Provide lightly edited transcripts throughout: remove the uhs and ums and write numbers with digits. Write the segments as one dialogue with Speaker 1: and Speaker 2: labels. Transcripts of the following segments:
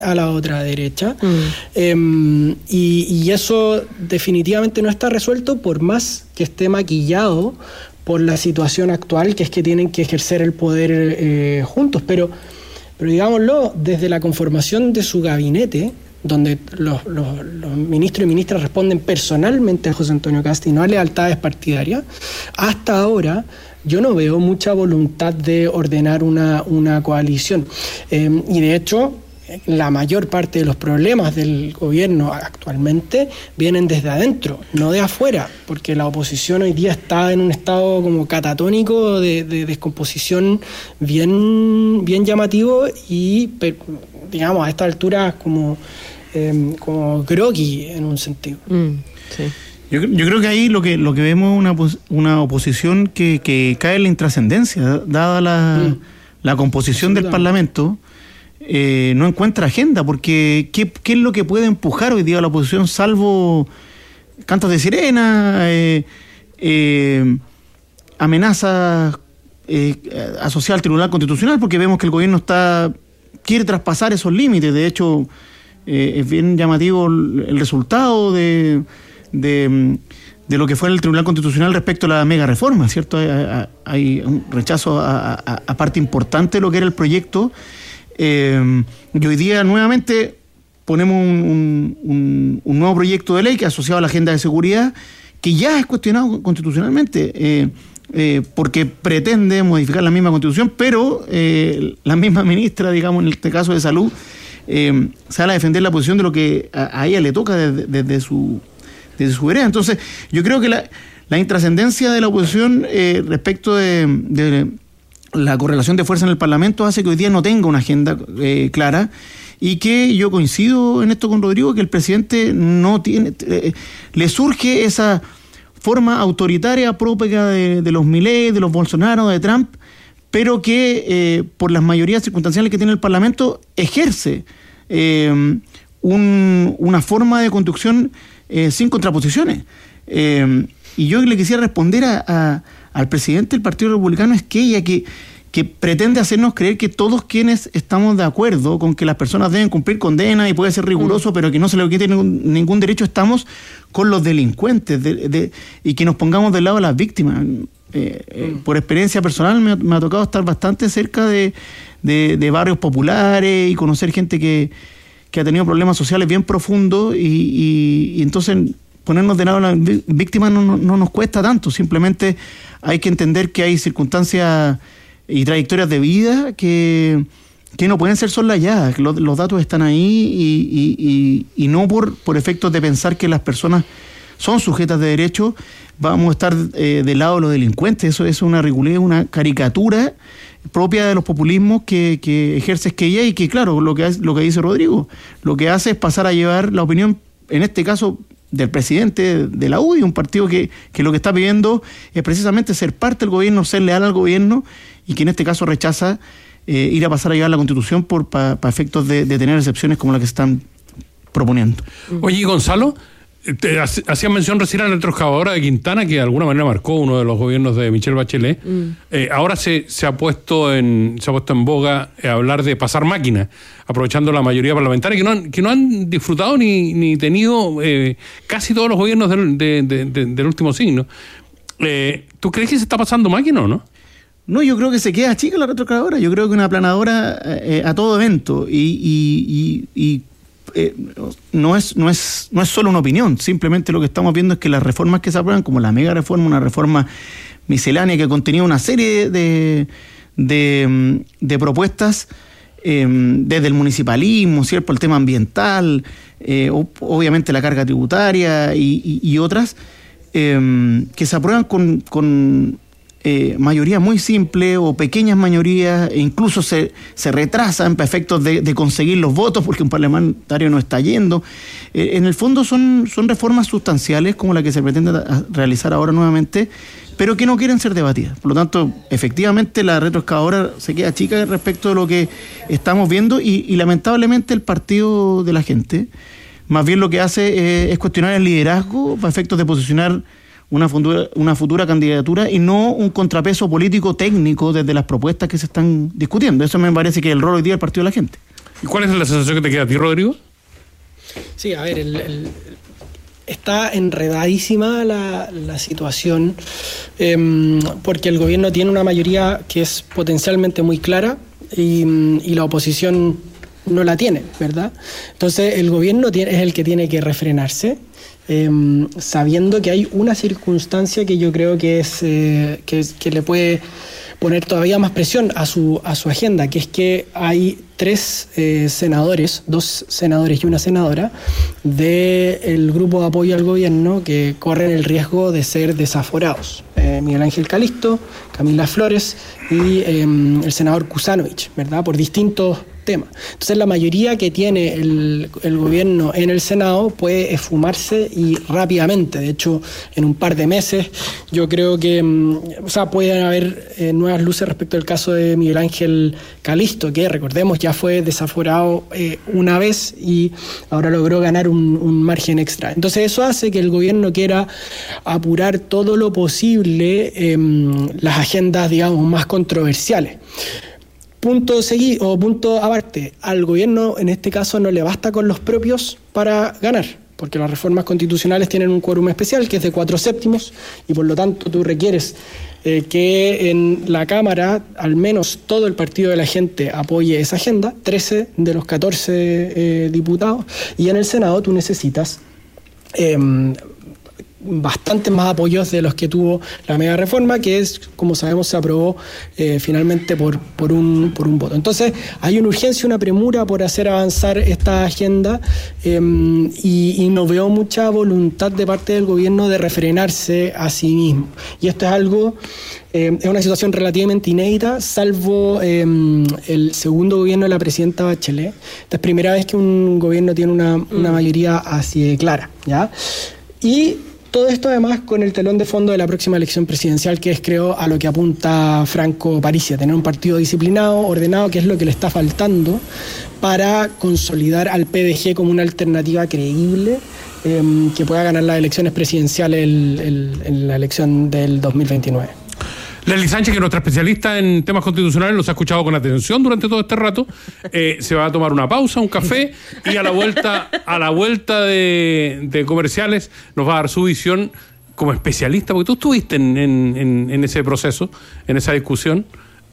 Speaker 1: a la otra derecha. Y eso definitivamente no está resuelto, por más que esté maquillado por la situación actual, que es que tienen que ejercer el poder juntos. Pero digámoslo, desde la conformación de su gabinete, donde los ministros y ministras responden personalmente a José Antonio Kast y no a lealtades partidarias, hasta ahora yo no veo mucha voluntad de ordenar una coalición. Y de hecho, la mayor parte de los problemas del gobierno actualmente vienen desde adentro, no de afuera, porque la oposición hoy día está en un estado como catatónico de descomposición bien llamativo y, digamos, a esta altura como groggy en un sentido.
Speaker 2: Sí. Yo creo que ahí lo que vemos es una oposición que cae en la intrascendencia, dada la composición del Parlamento. No encuentra agenda, porque ¿qué es lo que puede empujar hoy día a la oposición salvo cantos de sirena, amenazas asociadas al Tribunal Constitucional? Porque vemos que el gobierno quiere traspasar esos límites. De hecho, es bien llamativo el resultado de lo que fue el Tribunal Constitucional respecto a la mega reforma, ¿cierto? Hay un rechazo a parte importante de lo que era el proyecto. Y hoy día nuevamente ponemos un nuevo proyecto de ley que es asociado a la agenda de seguridad, que ya es cuestionado constitucionalmente, porque pretende modificar la misma constitución, pero la misma ministra, digamos, en este caso de salud, sale a defender la posición de lo que a ella le toca desde su vereda. Entonces, yo creo que la intrascendencia de la oposición respecto de la correlación de fuerza en el Parlamento hace que hoy día no tenga una agenda clara, y que yo coincido en esto con Rodrigo, que el presidente no tiene, le surge esa forma autoritaria propia de los Milei, de los Bolsonaro, de Trump, pero que por las mayorías circunstanciales que tiene el Parlamento ejerce una forma de conducción sin contraposiciones. Y yo le quisiera responder al presidente del Partido Republicano, es que pretende hacernos creer que todos quienes estamos de acuerdo con que las personas deben cumplir condena y puede ser riguroso, pero que no se le quite ningún derecho, estamos con los delincuentes y que nos pongamos del lado de las víctimas. Por experiencia personal me ha tocado estar bastante cerca de barrios populares y conocer gente que ha tenido problemas sociales bien profundos, y entonces ponernos del lado de las víctimas no nos cuesta tanto. Simplemente hay que entender que hay circunstancias y trayectorias de vida que no pueden ser soslayadas, que los datos están ahí, y no por efectos de pensar que las personas son sujetas de derecho vamos a estar del lado de los delincuentes. Eso es una ridiculez, una caricatura propia de los populismos que ejerce Esquella, y que, claro, lo que dice Rodrigo, lo que hace es pasar a llevar la opinión, en este caso del presidente de la UDI, un partido que lo que está pidiendo es precisamente ser parte del gobierno, ser leal al gobierno, y que en este caso rechaza ir a pasar a llevar la Constitución para efectos de tener excepciones como las que se están proponiendo.
Speaker 3: Oye, Gonzalo, hacían mención recién a la retroexcavadora de Quintana, que de alguna manera marcó uno de los gobiernos de Michelle Bachelet. Ahora se ha puesto en boga hablar de pasar máquina, aprovechando la mayoría parlamentaria que no han disfrutado ni tenido casi todos los gobiernos del último signo. ¿Tú crees que se está pasando máquina o no?
Speaker 2: No, yo creo que se queda chica la retroexcavadora. Yo creo que una aplanadora a todo evento, y no es solo una opinión. Simplemente lo que estamos viendo es que las reformas que se aprueban, como la mega reforma, una reforma miscelánea que contenía una serie de propuestas, desde el municipalismo, ¿cierto?, el tema ambiental, obviamente la carga tributaria y otras, que se aprueban con mayoría muy simple o pequeñas mayorías, e incluso se retrasan para efectos de conseguir los votos porque un parlamentario no está yendo. En el fondo son reformas sustanciales como la que se pretende realizar ahora nuevamente, pero que no quieren ser debatidas. Por lo tanto, efectivamente la retroexcavadora se queda chica respecto de lo que estamos viendo, y lamentablemente el partido de la gente más bien lo que hace es cuestionar el liderazgo para efectos de posicionar una futura candidatura, y no un contrapeso político técnico desde las propuestas que se están discutiendo. Eso me parece que es el rol hoy día del Partido de la Gente.
Speaker 3: ¿Y cuál es la sensación que te queda a ti, Rodrigo?
Speaker 1: Sí, a ver, está enredadísima la situación porque el gobierno tiene una mayoría que es potencialmente muy clara y la oposición no la tiene, ¿verdad? Entonces el gobierno es el que tiene que refrenarse, sabiendo que hay una circunstancia que yo creo que es que le puede poner todavía más presión a su agenda, que es que hay 3 senadores, 2 senadores y una senadora del grupo de apoyo al gobierno que corren el riesgo de ser desaforados. Miguel Ángel Calisto, Camila Flores y el senador Kuzanovich, ¿verdad? Por distintos temas. Entonces la mayoría que tiene el gobierno en el Senado puede esfumarse y rápidamente. De hecho, en un par de meses yo creo que pueden haber nuevas luces respecto al caso de Miguel Ángel Calisto, que recordemos ya fue desaforado una vez y ahora logró ganar un margen extra. Entonces eso hace que el gobierno quiera apurar todo lo posible las agendas, digamos, más controversiales. Punto aparte, al gobierno en este caso no le basta con los propios para ganar, porque las reformas constitucionales tienen un quórum especial que es de 4/7 y por lo tanto tú requieres que en la Cámara al menos todo el partido de la gente apoye esa agenda, 13 de los 14 diputados, y en el Senado tú necesitas bastantes más apoyos de los que tuvo la mega reforma, que es, como sabemos, se aprobó finalmente por un voto. Entonces hay una urgencia, una premura por hacer avanzar esta agenda y no veo mucha voluntad de parte del gobierno de refrenarse a sí mismo. Y esto es algo, es una situación relativamente inédita, salvo el segundo gobierno de la presidenta Bachelet. Esta es primera vez que un gobierno tiene una mayoría así de clara, ¿ya? Y todo esto además con el telón de fondo de la próxima elección presidencial, que es, creo, a lo que apunta Franco Parisi, a tener un partido disciplinado, ordenado, que es lo que le está faltando para consolidar al PDG como una alternativa creíble que pueda ganar las elecciones presidenciales en la elección del 2029.
Speaker 3: Leslie Sánchez, que es nuestra especialista en temas constitucionales, los ha escuchado con atención durante todo este rato. Se va a tomar una pausa, un café, y a la vuelta de comerciales nos va a dar su visión como especialista, porque tú estuviste en ese proceso, en esa discusión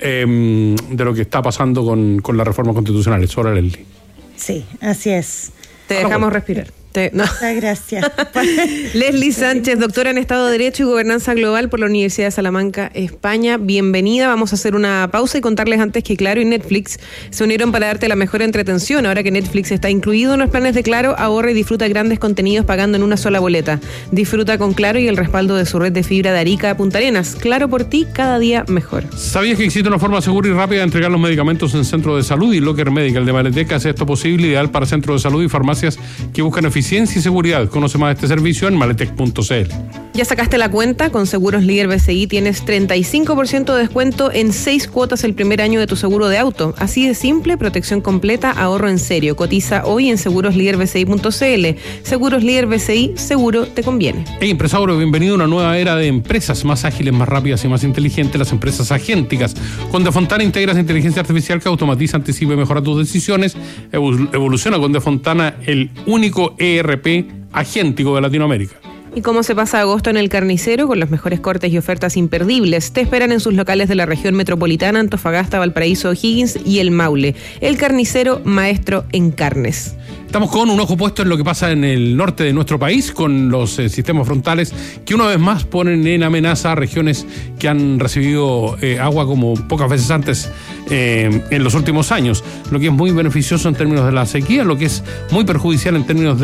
Speaker 3: de lo que está pasando con las reformas constitucionales. Ahora, Leslie.
Speaker 4: Sí, así es.
Speaker 5: Te dejamos respirar.
Speaker 4: Muchas gracias.
Speaker 5: Leslie Sánchez, doctora en Estado de Derecho y Gobernanza Global por la Universidad de Salamanca, España. Bienvenida. Vamos a hacer una pausa y contarles antes que Claro y Netflix se unieron para darte la mejor entretención. Ahora que Netflix está incluido en los planes de Claro, ahorra y disfruta grandes contenidos pagando en una sola boleta. Disfruta con Claro y el respaldo de su red de fibra de Arica a Punta Arenas. Claro por ti, cada día mejor.
Speaker 3: ¿Sabías que existe una forma segura y rápida de entregar los medicamentos en centros de salud? Y Locker Medical de Maleteca hace esto posible, ideal para centros de salud y farmacias que buscan eficiencia y seguridad. Conoce más de este servicio en maletec.cl.
Speaker 5: ¿Ya sacaste la cuenta? Con Seguros Líder BCI tienes 35% de descuento en 6 cuotas el primer año de tu seguro de auto. Así de simple, protección completa, ahorro en serio. Cotiza hoy en segurosliderbci.cl. Seguros Líder BCI, seguro te conviene.
Speaker 3: Hey, empresario, bienvenido a una nueva era de empresas más ágiles, más rápidas y más inteligentes, las empresas agénticas. Con De Fontana integras inteligencia artificial que automatiza, anticipa y mejora tus decisiones. Evoluciona con De Fontana, el único ERP agéntico de Latinoamérica.
Speaker 5: ¿Y cómo se pasa agosto en El Carnicero? Con los mejores cortes y ofertas imperdibles. Te esperan en sus locales de la región metropolitana, Antofagasta, Valparaíso, O'Higgins y El Maule. El Carnicero, maestro en carnes.
Speaker 3: Estamos con un ojo puesto en lo que pasa en el norte de nuestro país, con los sistemas frontales que una vez más ponen en amenaza a regiones que han recibido agua como pocas veces antes en los últimos años, lo que es muy beneficioso en términos de la sequía, lo que es muy perjudicial en términos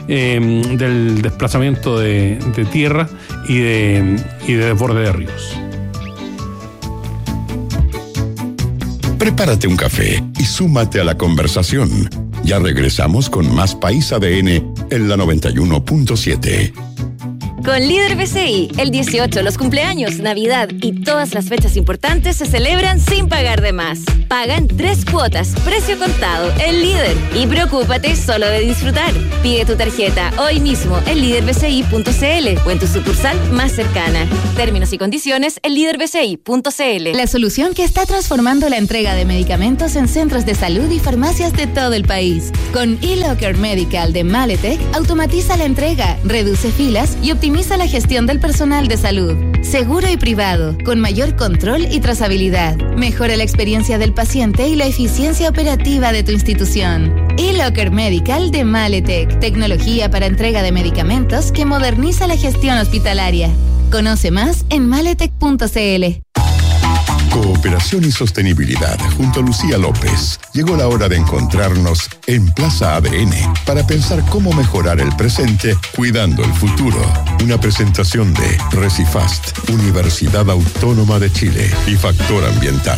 Speaker 3: del desplazamiento de tierra y de desborde de ríos.
Speaker 6: Prepárate un café y súmate a la conversación. Ya regresamos con más País ADN en la 91.7.
Speaker 7: Con Líder BCI, el 18, los cumpleaños, Navidad y todas las fechas importantes se celebran sin pagar de más. Paga en 3 cuotas, precio contado, el Líder. Y preocúpate solo de disfrutar. Pide tu tarjeta hoy mismo en liderbci.cl o en tu sucursal más cercana. Términos y condiciones en liderbci.cl.
Speaker 8: La solución que está transformando la entrega de medicamentos en centros de salud y farmacias de todo el país. Con eLocker Medical de Maletec, automatiza la entrega, reduce filas y optimiza la gestión del personal de salud. Seguro y privado, con mayor control y trazabilidad. Mejora la experiencia del paciente y la eficiencia operativa de tu institución. eLocker Medical de Maletec. Tecnología para entrega de medicamentos que moderniza la gestión hospitalaria. Conoce más en maletec.cl.
Speaker 6: Cooperación y sostenibilidad junto a Lucía López. Llegó la hora de encontrarnos en Plaza ADN para pensar cómo mejorar el presente cuidando el futuro. Una presentación de Recifast, Universidad Autónoma de Chile y Factor Ambiental.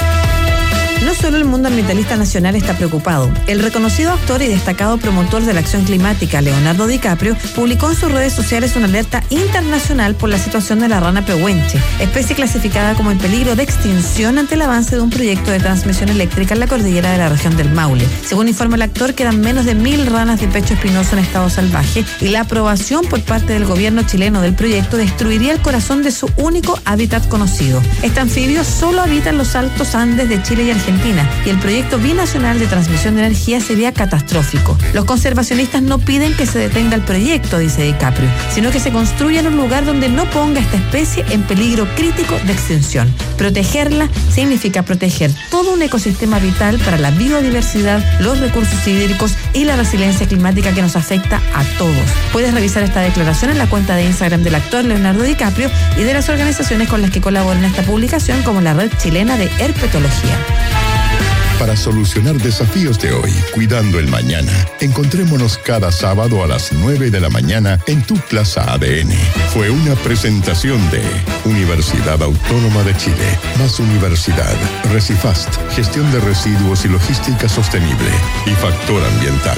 Speaker 9: No solo el mundo ambientalista nacional está preocupado. El reconocido actor y destacado promotor de la acción climática, Leonardo DiCaprio, publicó en sus redes sociales una alerta internacional por la situación de la rana pehuenche, especie clasificada como en peligro de extinción ante el avance de un proyecto de transmisión eléctrica en la cordillera de la región del Maule. Según informa el actor, quedan menos de 1.000 ranas de pecho espinoso en estado salvaje y la aprobación por parte del gobierno chileno del proyecto destruiría el corazón de su único hábitat conocido. Este anfibio solo habita en los altos Andes de Chile y Argentina, y el proyecto binacional de transmisión de energía sería catastrófico. Los conservacionistas no piden que se detenga el proyecto, dice DiCaprio, sino que se construya en un lugar donde no ponga esta especie en peligro crítico de extinción. Protegerla significa proteger todo un ecosistema vital para la biodiversidad, los recursos hídricos y la resiliencia climática que nos afecta a todos. Puedes revisar esta declaración en la cuenta de Instagram del actor Leonardo DiCaprio y de las organizaciones con las que colaboran en esta publicación, como la Red Chilena de Herpetología.
Speaker 6: Para solucionar desafíos de hoy, cuidando el mañana, encontrémonos cada sábado a las 9 de la mañana en tu Plaza ADN. Fue una presentación de Universidad Autónoma de Chile, más Universidad, Recifast, Gestión de Residuos y Logística Sostenible y Factor Ambiental.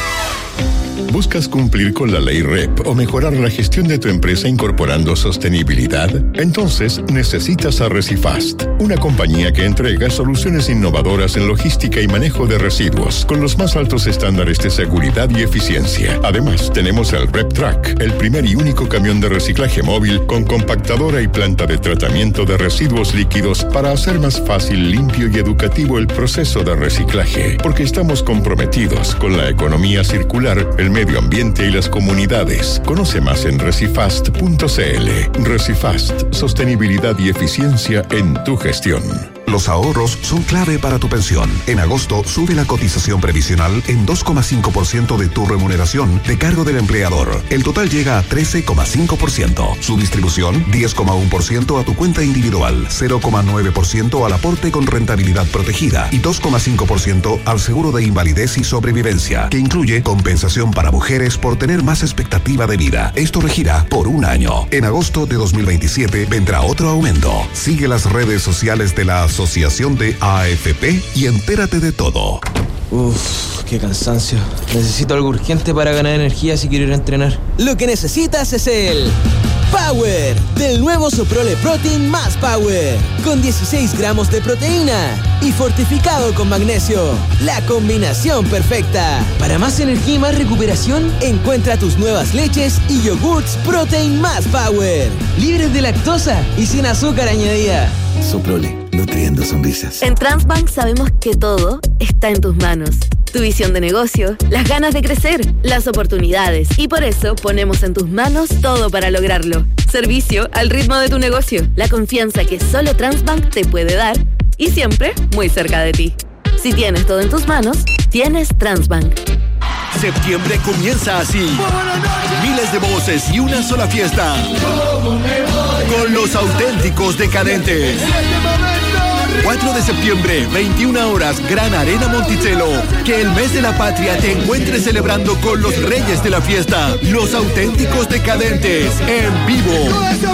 Speaker 6: ¿Buscas cumplir con la ley REP o mejorar la gestión de tu empresa incorporando sostenibilidad? Entonces necesitas a Recifast, una compañía que entrega soluciones innovadoras en logística y manejo de residuos con los más altos estándares de seguridad y eficiencia. Además, tenemos el REP Track, el primer y único camión de reciclaje móvil con compactadora y planta de tratamiento de residuos líquidos para hacer más fácil, limpio y educativo el proceso de reciclaje, porque estamos comprometidos con la economía circular, el medio ambiente y las comunidades. Conoce más en recifast.cl. Recifast, sostenibilidad y eficiencia en tu gestión.
Speaker 10: Los ahorros son clave para tu pensión. En agosto sube la cotización previsional en 2,5% de tu remuneración de cargo del empleador. El total llega a 13,5%. Su distribución, 10,1% a tu cuenta individual, 0,9% al aporte con rentabilidad protegida y 2,5% al seguro de invalidez y sobrevivencia, que incluye compensación para mujeres por tener más expectativa de vida. Esto regirá por un año. En agosto de 2027 vendrá otro aumento. Sigue las redes sociales de la Asociación de AFP y entérate de todo.
Speaker 11: Uf, qué cansancio. Necesito algo urgente para ganar energía si quiero ir a entrenar.
Speaker 12: Lo que necesitas es el Power del nuevo Soprole Protein más Power, con 16 gramos de proteína y fortificado con magnesio. La combinación perfecta. Para más energía y más recuperación, encuentra tus nuevas leches y yogurts Protein más Power, libres de lactosa y sin azúcar añadida.
Speaker 13: Soprole, nutriendo sonrisas.
Speaker 7: En Transbank sabemos que todo está en tus manos. Tu visión de negocio, las ganas de crecer, las oportunidades. Y por eso ponemos en tus manos todo para lograrlo. Servicio al ritmo de tu negocio. La confianza que solo Transbank te puede dar. Y siempre muy cerca de ti. Si tienes todo en tus manos, tienes Transbank.
Speaker 14: Septiembre comienza así. Miles de voces y una sola fiesta. Con los auténticos decadentes. 4 de septiembre, 21 horas, Gran Arena Monticello. Que el mes de la patria te encuentre celebrando con los reyes de la fiesta. Los auténticos decadentes, en vivo.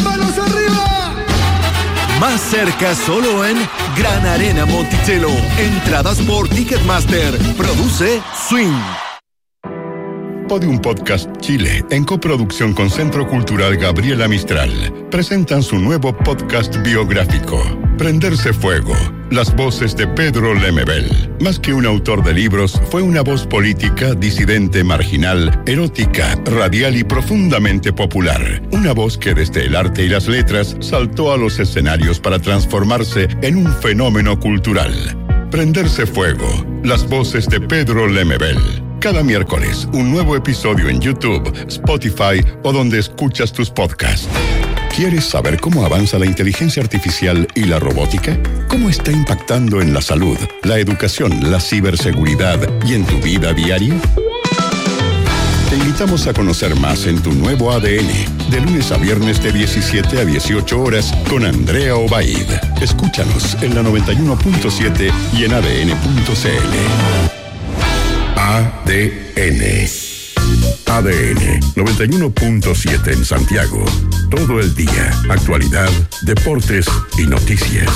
Speaker 14: Más cerca solo en Gran Arena Monticello. Entradas por Ticketmaster. Produce Swing.
Speaker 6: Podium Podcast Chile, en coproducción con Centro Cultural Gabriela Mistral, presentan su nuevo podcast biográfico, Prenderse Fuego. Las voces de Pedro Lemebel. Más que un autor de libros, fue una voz política, disidente, marginal, erótica, radial y profundamente popular. Una voz que desde el arte y las letras saltó a los escenarios para transformarse en un fenómeno cultural. Prenderse Fuego. Las voces de Pedro Lemebel. Cada miércoles, un nuevo episodio en YouTube, Spotify o donde escuchas tus podcasts. ¿Quieres saber cómo avanza la inteligencia artificial y la robótica? ¿Cómo está impactando en la salud, la educación, la ciberseguridad y en tu vida diaria? Te invitamos a conocer más en Tu Nuevo ADN, de lunes a viernes de 17 a 18 horas con Andrea Obaid. Escúchanos en la 91.7 y en adn.cl. ADN. ADN 91.7 en Santiago. Todo el día. Actualidad, deportes y noticias.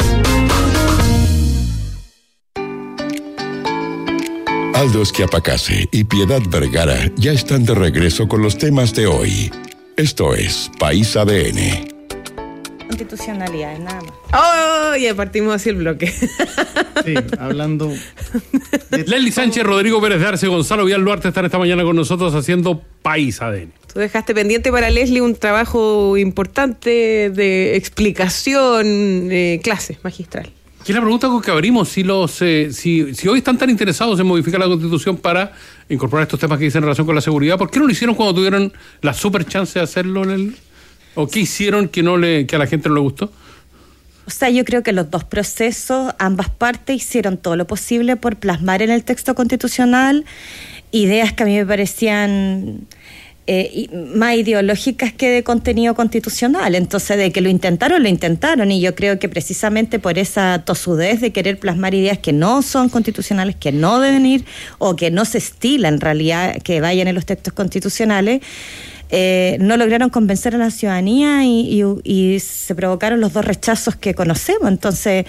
Speaker 6: Aldo Schiapacase y Piedad Vergara ya están de regreso con los temas de hoy. Esto es País ADN.
Speaker 4: Constitucionalidad, nada más.
Speaker 5: ¡Oh! Ya partimos así el bloque.
Speaker 2: Sí, hablando...
Speaker 3: Leslie Sánchez, Rodrigo Pérez de Arce, Gonzalo Villalluarte están esta mañana con nosotros haciendo País ADN.
Speaker 5: Tú dejaste pendiente para Leslie un trabajo importante de explicación, clase magistral.
Speaker 3: Que es la pregunta con que abrimos, si hoy están tan interesados en modificar la Constitución para incorporar estos temas que dicen en relación con la seguridad, ¿por qué no lo hicieron cuando tuvieron la super chance de hacerlo ¿O qué hicieron que a la gente no le gustó?
Speaker 4: O sea, yo creo que los dos procesos, ambas partes hicieron todo lo posible por plasmar en el texto constitucional ideas que a mí me parecían más ideológicas que de contenido constitucional. Entonces, de que lo intentaron, y yo creo que precisamente por esa tosudez de querer plasmar ideas que no son constitucionales, que no deben ir, o que no se estila en realidad que vayan en los textos constitucionales, no lograron convencer a la ciudadanía y se provocaron los dos rechazos que conocemos. Entonces,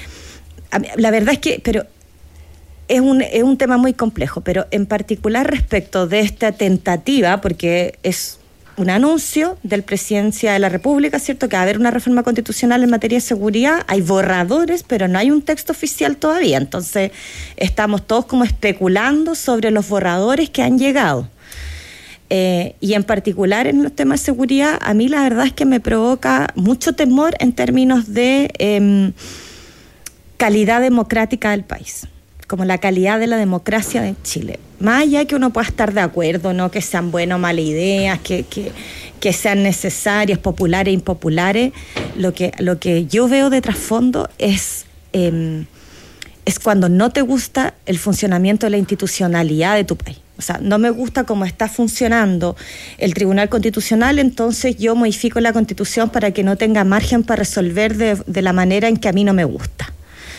Speaker 4: la verdad es que es un tema muy complejo, pero en particular respecto de esta tentativa, porque es un anuncio del Presidencia de la República, ¿cierto?, que va a haber una reforma constitucional en materia de seguridad, hay borradores, pero no hay un texto oficial todavía. Entonces, estamos todos como especulando sobre los borradores que han llegado. Y en particular en los temas de seguridad, a mí la verdad es que me provoca mucho temor en términos de calidad democrática del país, como la calidad de la democracia de Chile. Más allá que uno pueda estar de acuerdo, no que sean buenas o malas ideas, que sean necesarias, populares e impopulares, lo que yo veo de trasfondo es cuando no te gusta el funcionamiento de la institucionalidad de tu país. O sea, no me gusta cómo está funcionando el Tribunal Constitucional, entonces yo modifico la Constitución para que no tenga margen para resolver de la manera en que a mí no me gusta.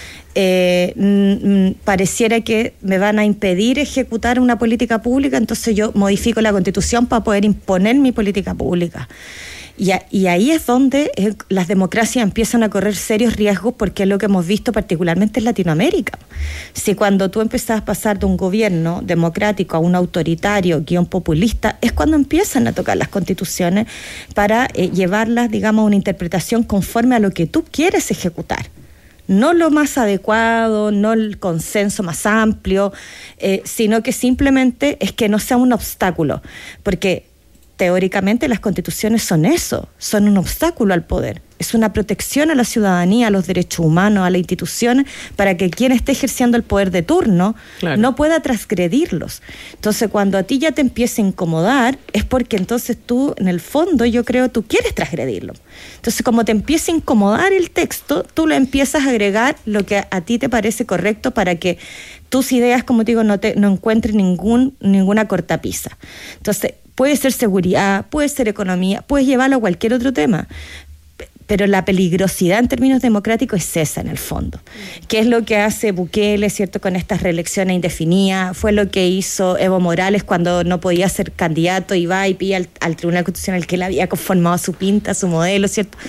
Speaker 4: Pareciera que me van a impedir ejecutar una política pública, entonces yo modifico la Constitución para poder imponer mi política pública. Y ahí es donde las democracias empiezan a correr serios riesgos, porque es lo que hemos visto particularmente en Latinoamérica. Si cuando tú empezás a pasar de un gobierno democrático a un autoritario, populista, es cuando empiezan a tocar las constituciones para llevarlas, digamos, a una interpretación conforme a lo que tú quieres ejecutar. No lo más adecuado, no el consenso más amplio, sino que simplemente es que no sea un obstáculo, porque teóricamente las constituciones son eso, son un obstáculo al poder, es una protección a la ciudadanía, a los derechos humanos, a las instituciones, para que quien esté ejerciendo el poder de turno no pueda transgredirlos. Entonces, cuando a ti ya te empieza a incomodar, es porque entonces tú, en el fondo, yo creo, tú quieres transgredirlo. Entonces, como te empieza a incomodar el texto, tú le empiezas a agregar lo que a ti te parece correcto para que tus ideas, como te digo, no encuentren ninguna cortapisa. Entonces, puede ser seguridad, puede ser economía, puedes llevarlo a cualquier otro tema, pero la peligrosidad en términos democráticos es esa en el fondo. ¿Qué es lo que hace Bukele, cierto, con estas reelecciones indefinidas? Fue lo que hizo Evo Morales cuando no podía ser candidato y va y pide al Tribunal Constitucional que él había conformado su pinta, su modelo, ¿cierto?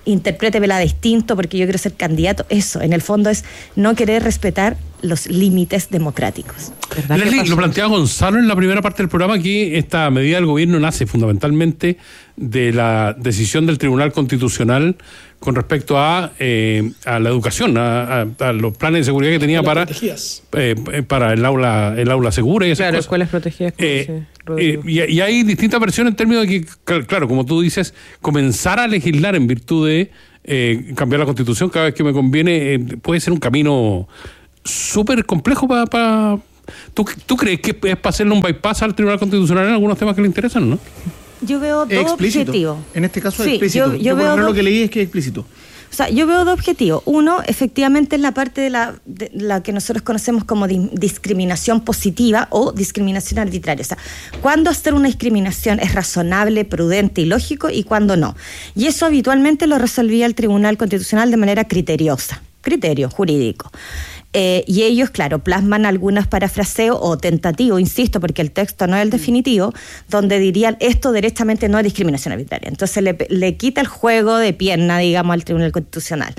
Speaker 4: interprétemela distinto porque yo quiero ser candidato. Eso, en el fondo, es no querer respetar los límites democráticos.
Speaker 3: Leslie, lo planteaba Gonzalo en la primera parte del programa, que esta medida del gobierno nace fundamentalmente de la decisión del Tribunal Constitucional con respecto a la educación, a los planes de seguridad que tenía para el aula segura y esas cosas.
Speaker 5: Escuelas protegidas.
Speaker 3: Y hay distintas versiones en términos de que, claro, como tú dices, comenzar a legislar en virtud de cambiar la Constitución cada vez que me conviene puede ser un camino súper complejo para... ¿Tú crees que es para hacerle un bypass al Tribunal Constitucional en algunos temas que le interesan, no?
Speaker 4: Yo veo dos objetivos.
Speaker 2: En este caso es explícito. Yo veo lo que leí es que es explícito.
Speaker 4: O sea, yo veo dos objetivos. Uno, efectivamente, es la parte de la que nosotros conocemos como discriminación positiva o discriminación arbitraria. O sea, cuándo hacer una discriminación es razonable, prudente y lógico y cuándo no. Y eso habitualmente lo resolvía el Tribunal Constitucional de manera criteriosa, criterio jurídico. Y ellos, claro, plasman algunos parafraseos o tentativos, insisto, porque el texto no es el definitivo, donde dirían esto derechamente no es discriminación arbitraria. Entonces le quita el juego de pierna, digamos, al Tribunal Constitucional.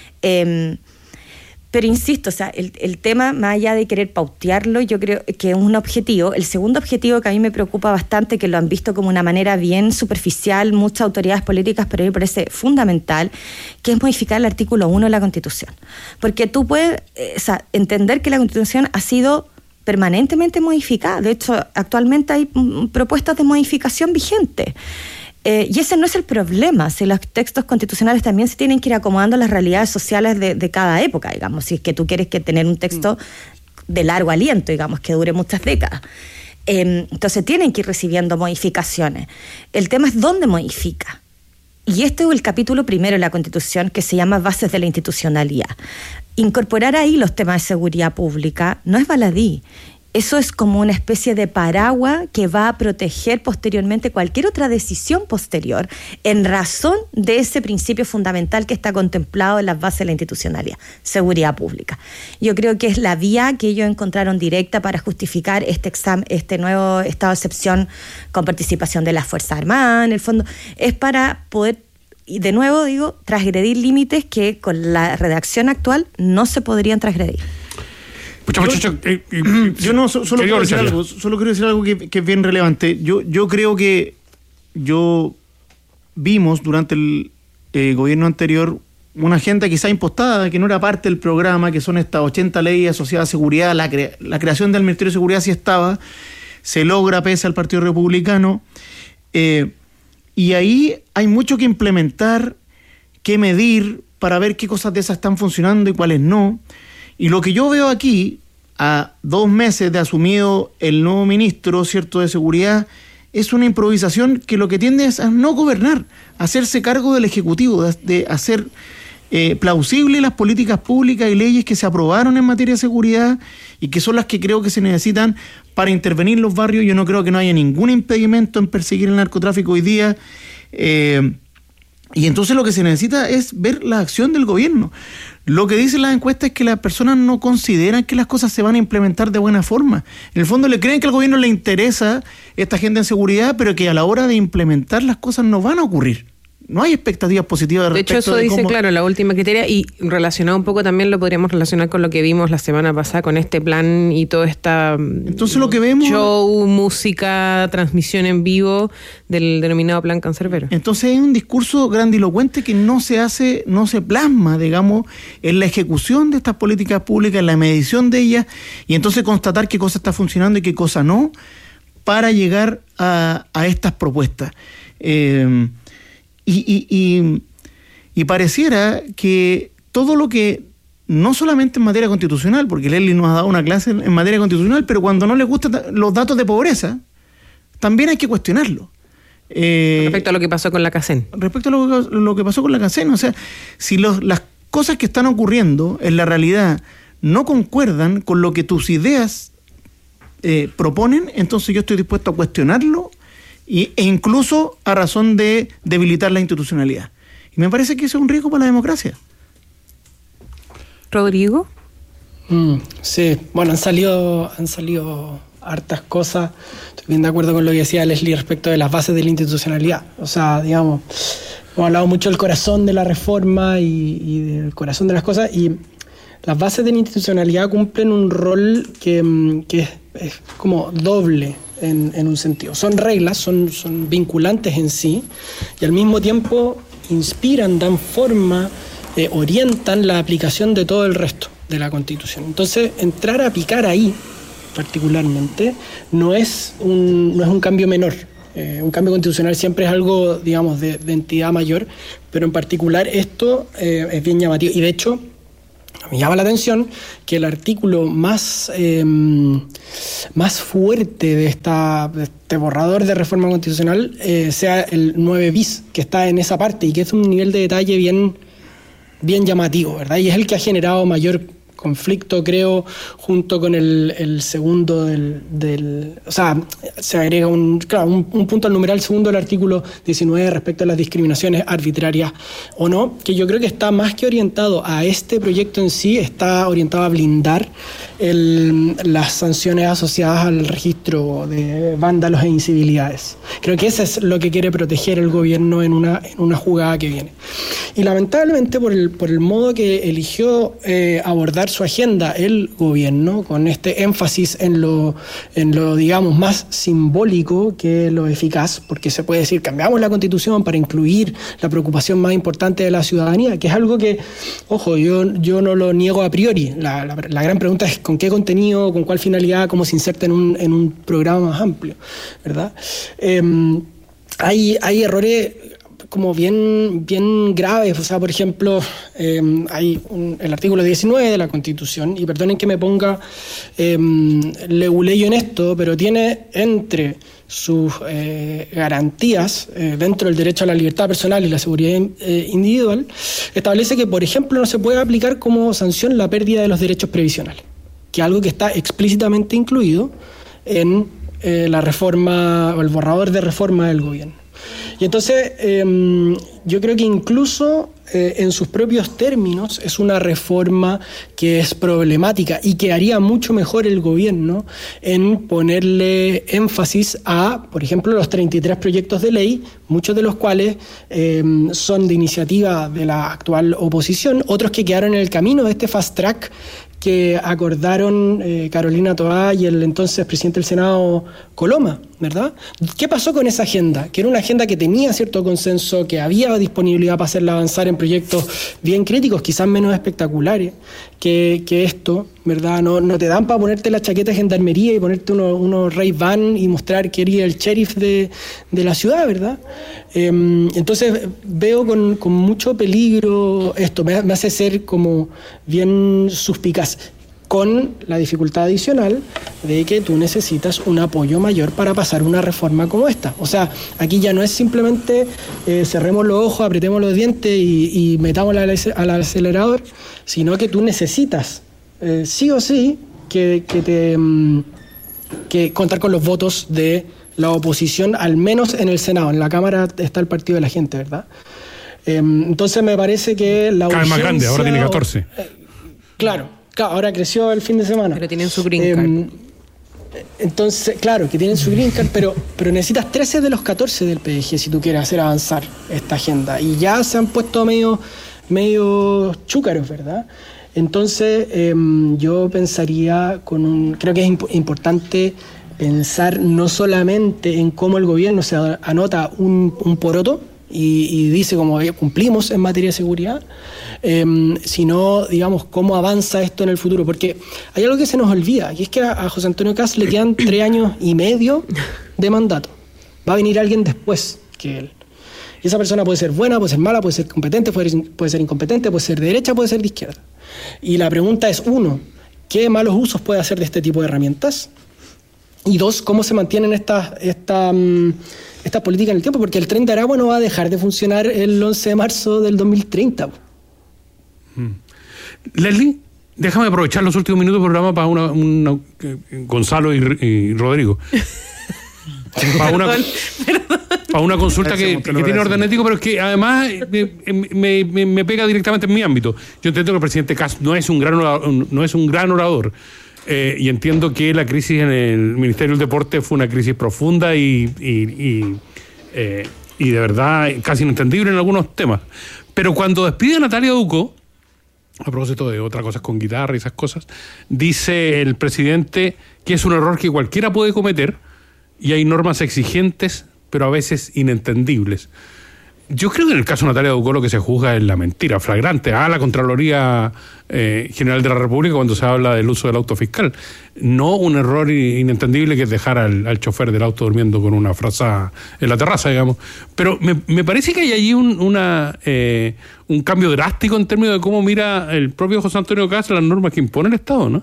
Speaker 4: Pero insisto, o sea, el tema, más allá de querer pautearlo, yo creo que es un objetivo. El segundo objetivo que a mí me preocupa bastante, que lo han visto como una manera bien superficial muchas autoridades políticas, pero a mí me parece fundamental, que es modificar el artículo 1 de la Constitución. Porque tú puedes entender que la Constitución ha sido permanentemente modificada. De hecho, actualmente hay propuestas de modificación vigentes. Y ese no es el problema, si los textos constitucionales también se tienen que ir acomodando a las realidades sociales de cada época, digamos, si es que tú quieres tener un texto de largo aliento, digamos, que dure muchas décadas. Entonces tienen que ir recibiendo modificaciones. El tema es dónde modifica. Y este es el capítulo primero de la Constitución, que se llama Bases de la Institucionalidad. Incorporar ahí los temas de seguridad pública no es baladí. Eso es como una especie de paraguas que va a proteger posteriormente cualquier otra decisión posterior en razón de ese principio fundamental que está contemplado en las bases de la institucionalidad, seguridad pública. Yo creo que es la vía que ellos encontraron directa para justificar este nuevo estado de excepción con participación de las Fuerzas Armadas, en el fondo, es para poder, y de nuevo digo, transgredir límites que con la redacción actual no se podrían transgredir.
Speaker 2: Yo no, solo quiero decir algo que es bien relevante. Yo creo que vimos durante el gobierno anterior una agenda quizá impostada, que no era parte del programa, que son estas 80 leyes asociadas a seguridad. La creación del Ministerio de Seguridad sí estaba, se logra pese al Partido Republicano, y ahí hay mucho que implementar, que medir, para ver qué cosas de esas están funcionando y cuáles no. Y lo que yo veo aquí, a 2 meses de asumido el nuevo ministro, ¿cierto?, de Seguridad, es una improvisación que lo que tiende es a no gobernar, a hacerse cargo del Ejecutivo, de hacer plausibles las políticas públicas y leyes que se aprobaron en materia de seguridad y que son las que creo que se necesitan para intervenir en los barrios. Yo no creo que no haya ningún impedimento en perseguir el narcotráfico hoy día. Y entonces lo que se necesita es ver la acción del gobierno. Lo que dicen las encuestas es que las personas no consideran que las cosas se van a implementar de buena forma. En el fondo le creen que al gobierno le interesa esta agenda en seguridad, pero que a la hora de implementar las cosas no van a ocurrir. No hay expectativas positivas respecto
Speaker 5: de hecho, eso dice, claro, la última criteria, y relacionado un poco también lo podríamos relacionar con lo que vimos la semana pasada con este plan y toda esta
Speaker 2: entonces lo que vemos
Speaker 5: show, música, transmisión en vivo del denominado Plan Cancerbero.
Speaker 2: Entonces es un discurso grandilocuente que no se plasma, digamos, en la ejecución de estas políticas públicas, en la medición de ellas, y entonces constatar qué cosa está funcionando y qué cosa no, para llegar a estas propuestas. Y pareciera que todo lo que, no solamente en materia constitucional, porque Leslie nos ha dado una clase en materia constitucional, pero cuando no les gustan los datos de pobreza, también hay que cuestionarlo.
Speaker 5: Respecto a lo que pasó con la CACEN.
Speaker 2: Respecto a lo que pasó con la CACEN, o sea, si las cosas que están ocurriendo en la realidad no concuerdan con lo que tus ideas proponen, entonces yo estoy dispuesto a cuestionarlo e incluso a razón de debilitar la institucionalidad. Y me parece que eso es un riesgo para la democracia.
Speaker 5: ¿Rodrigo?
Speaker 1: Sí, bueno, han salido hartas cosas. Estoy bien de acuerdo con lo que decía Leslie respecto de las bases de la institucionalidad. O sea, digamos, Hemos hablado mucho del corazón de la reforma y del corazón de las cosas, y las bases de la institucionalidad cumplen un rol que es como doble en un sentido. Son reglas, son vinculantes en sí, y al mismo tiempo inspiran, dan forma, orientan la aplicación de todo el resto de la Constitución. Entonces, entrar a picar ahí, particularmente, no es un cambio menor. Un cambio constitucional siempre es algo, digamos, de entidad mayor, pero en particular esto es bien llamativo. Y de hecho, me llama la atención que el artículo más fuerte de este borrador de reforma constitucional sea el 9 bis, que está en esa parte y que es un nivel de detalle bien llamativo, ¿verdad? Y es el que ha generado mayor conflicto, creo, junto con el segundo o sea, se agrega un punto al numeral segundo del artículo 19 respecto a las discriminaciones arbitrarias o no, que yo creo que está más que orientado a este proyecto en sí, está orientado a blindar las sanciones asociadas al registro de vándalos e incivilidades. Creo que eso es lo que quiere proteger el gobierno en una jugada que viene. Y lamentablemente por el modo que eligió abordar su agenda el gobierno, con este énfasis en lo digamos más simbólico que lo eficaz, porque se puede decir cambiamos la Constitución para incluir la preocupación más importante de la ciudadanía, que es algo que, ojo, yo no lo niego a priori. La gran pregunta es con qué contenido, con cuál finalidad, cómo se inserta en un programa más amplio, ¿verdad? Hay errores como bien graves, o sea, por ejemplo, hay el artículo 19 de la Constitución, y perdonen que me ponga leguleyo en esto, pero tiene entre sus garantías dentro del derecho a la libertad personal y la seguridad individual, establece que, por ejemplo, no se puede aplicar como sanción la pérdida de los derechos previsionales, que es algo que está explícitamente incluido en la reforma o el borrador de reforma del gobierno. Y entonces yo creo que incluso en sus propios términos es una reforma que es problemática y que haría mucho mejor el gobierno en ponerle énfasis a, por ejemplo, los 33 proyectos de ley, muchos de los cuales son de iniciativa de la actual oposición, otros que quedaron en el camino de este fast track que acordaron Carolina Toá y el entonces presidente del Senado, Coloma, ¿verdad? ¿Qué pasó con esa agenda? Que era una agenda que tenía cierto consenso, que había disponibilidad para hacerla avanzar en proyectos bien críticos, quizás menos espectaculares que esto, ¿verdad? No te dan para ponerte la chaqueta de gendarmería y ponerte unos Ray-Ban y mostrar que eres el sheriff de la ciudad, ¿verdad? Entonces veo con mucho peligro esto, me hace ser como bien suspicaz, con la dificultad adicional de que tú necesitas un apoyo mayor para pasar una reforma como esta. O sea, aquí ya no es simplemente cerremos los ojos, apretemos los dientes y metamos al acelerador, sino que tú necesitas sí o sí que contar con los votos de la oposición, al menos en el Senado. En la Cámara está el Partido de la Gente, ¿verdad? Entonces me parece que la
Speaker 3: urgencia... Cada vez más grande, ahora tiene 14.
Speaker 1: Claro, ahora creció el fin de semana.
Speaker 5: Pero tienen su green card.
Speaker 1: Entonces, claro, que tienen su green card, pero necesitas 13 de los 14 del PDG si tú quieres hacer avanzar esta agenda. Y ya se han puesto medio chúcaros, ¿verdad? Entonces, yo pensaría creo que es importante pensar no solamente en cómo el gobierno se anota un poroto y dice como cumplimos en materia de seguridad, sino, digamos, cómo avanza esto en el futuro. Porque hay algo que se nos olvida, y es que a José Antonio Kast le quedan 3 años y medio de mandato. Va a venir alguien después que él. Y esa persona puede ser buena, puede ser mala, puede ser competente, puede ser incompetente, puede ser de derecha, puede ser de izquierda. Y la pregunta es, 1, ¿qué malos usos puede hacer de este tipo de herramientas? Y 2, ¿cómo se mantienen estas políticas en el tiempo? Porque el Tren de Aragua no va a dejar de funcionar el 11 de marzo del 2030.
Speaker 3: Leslie, déjame aprovechar los últimos minutos del programa para Gonzalo y Rodrigo. Para una consulta que tiene orden ético, pero que además me pega directamente en mi ámbito. Yo entiendo que el presidente Kast no es un gran orador. Y entiendo que la crisis en el Ministerio del Deporte fue una crisis profunda y y de verdad casi inentendible en algunos temas. Pero cuando despide a Natalia Ducó, a propósito de otras cosas con guitarra y esas cosas, dice el presidente que es un error que cualquiera puede cometer y hay normas exigentes, pero a veces inentendibles. Yo creo que en el caso de Natalia Ducó lo que se juzga es la mentira flagrante a la Contraloría General de la República cuando se habla del uso del auto fiscal. No un error inentendible que es dejar al chofer del auto durmiendo con una frazada en la terraza, digamos. Pero me parece que hay allí un cambio drástico en términos de cómo mira el propio José Antonio Kast las normas que impone el Estado, ¿no?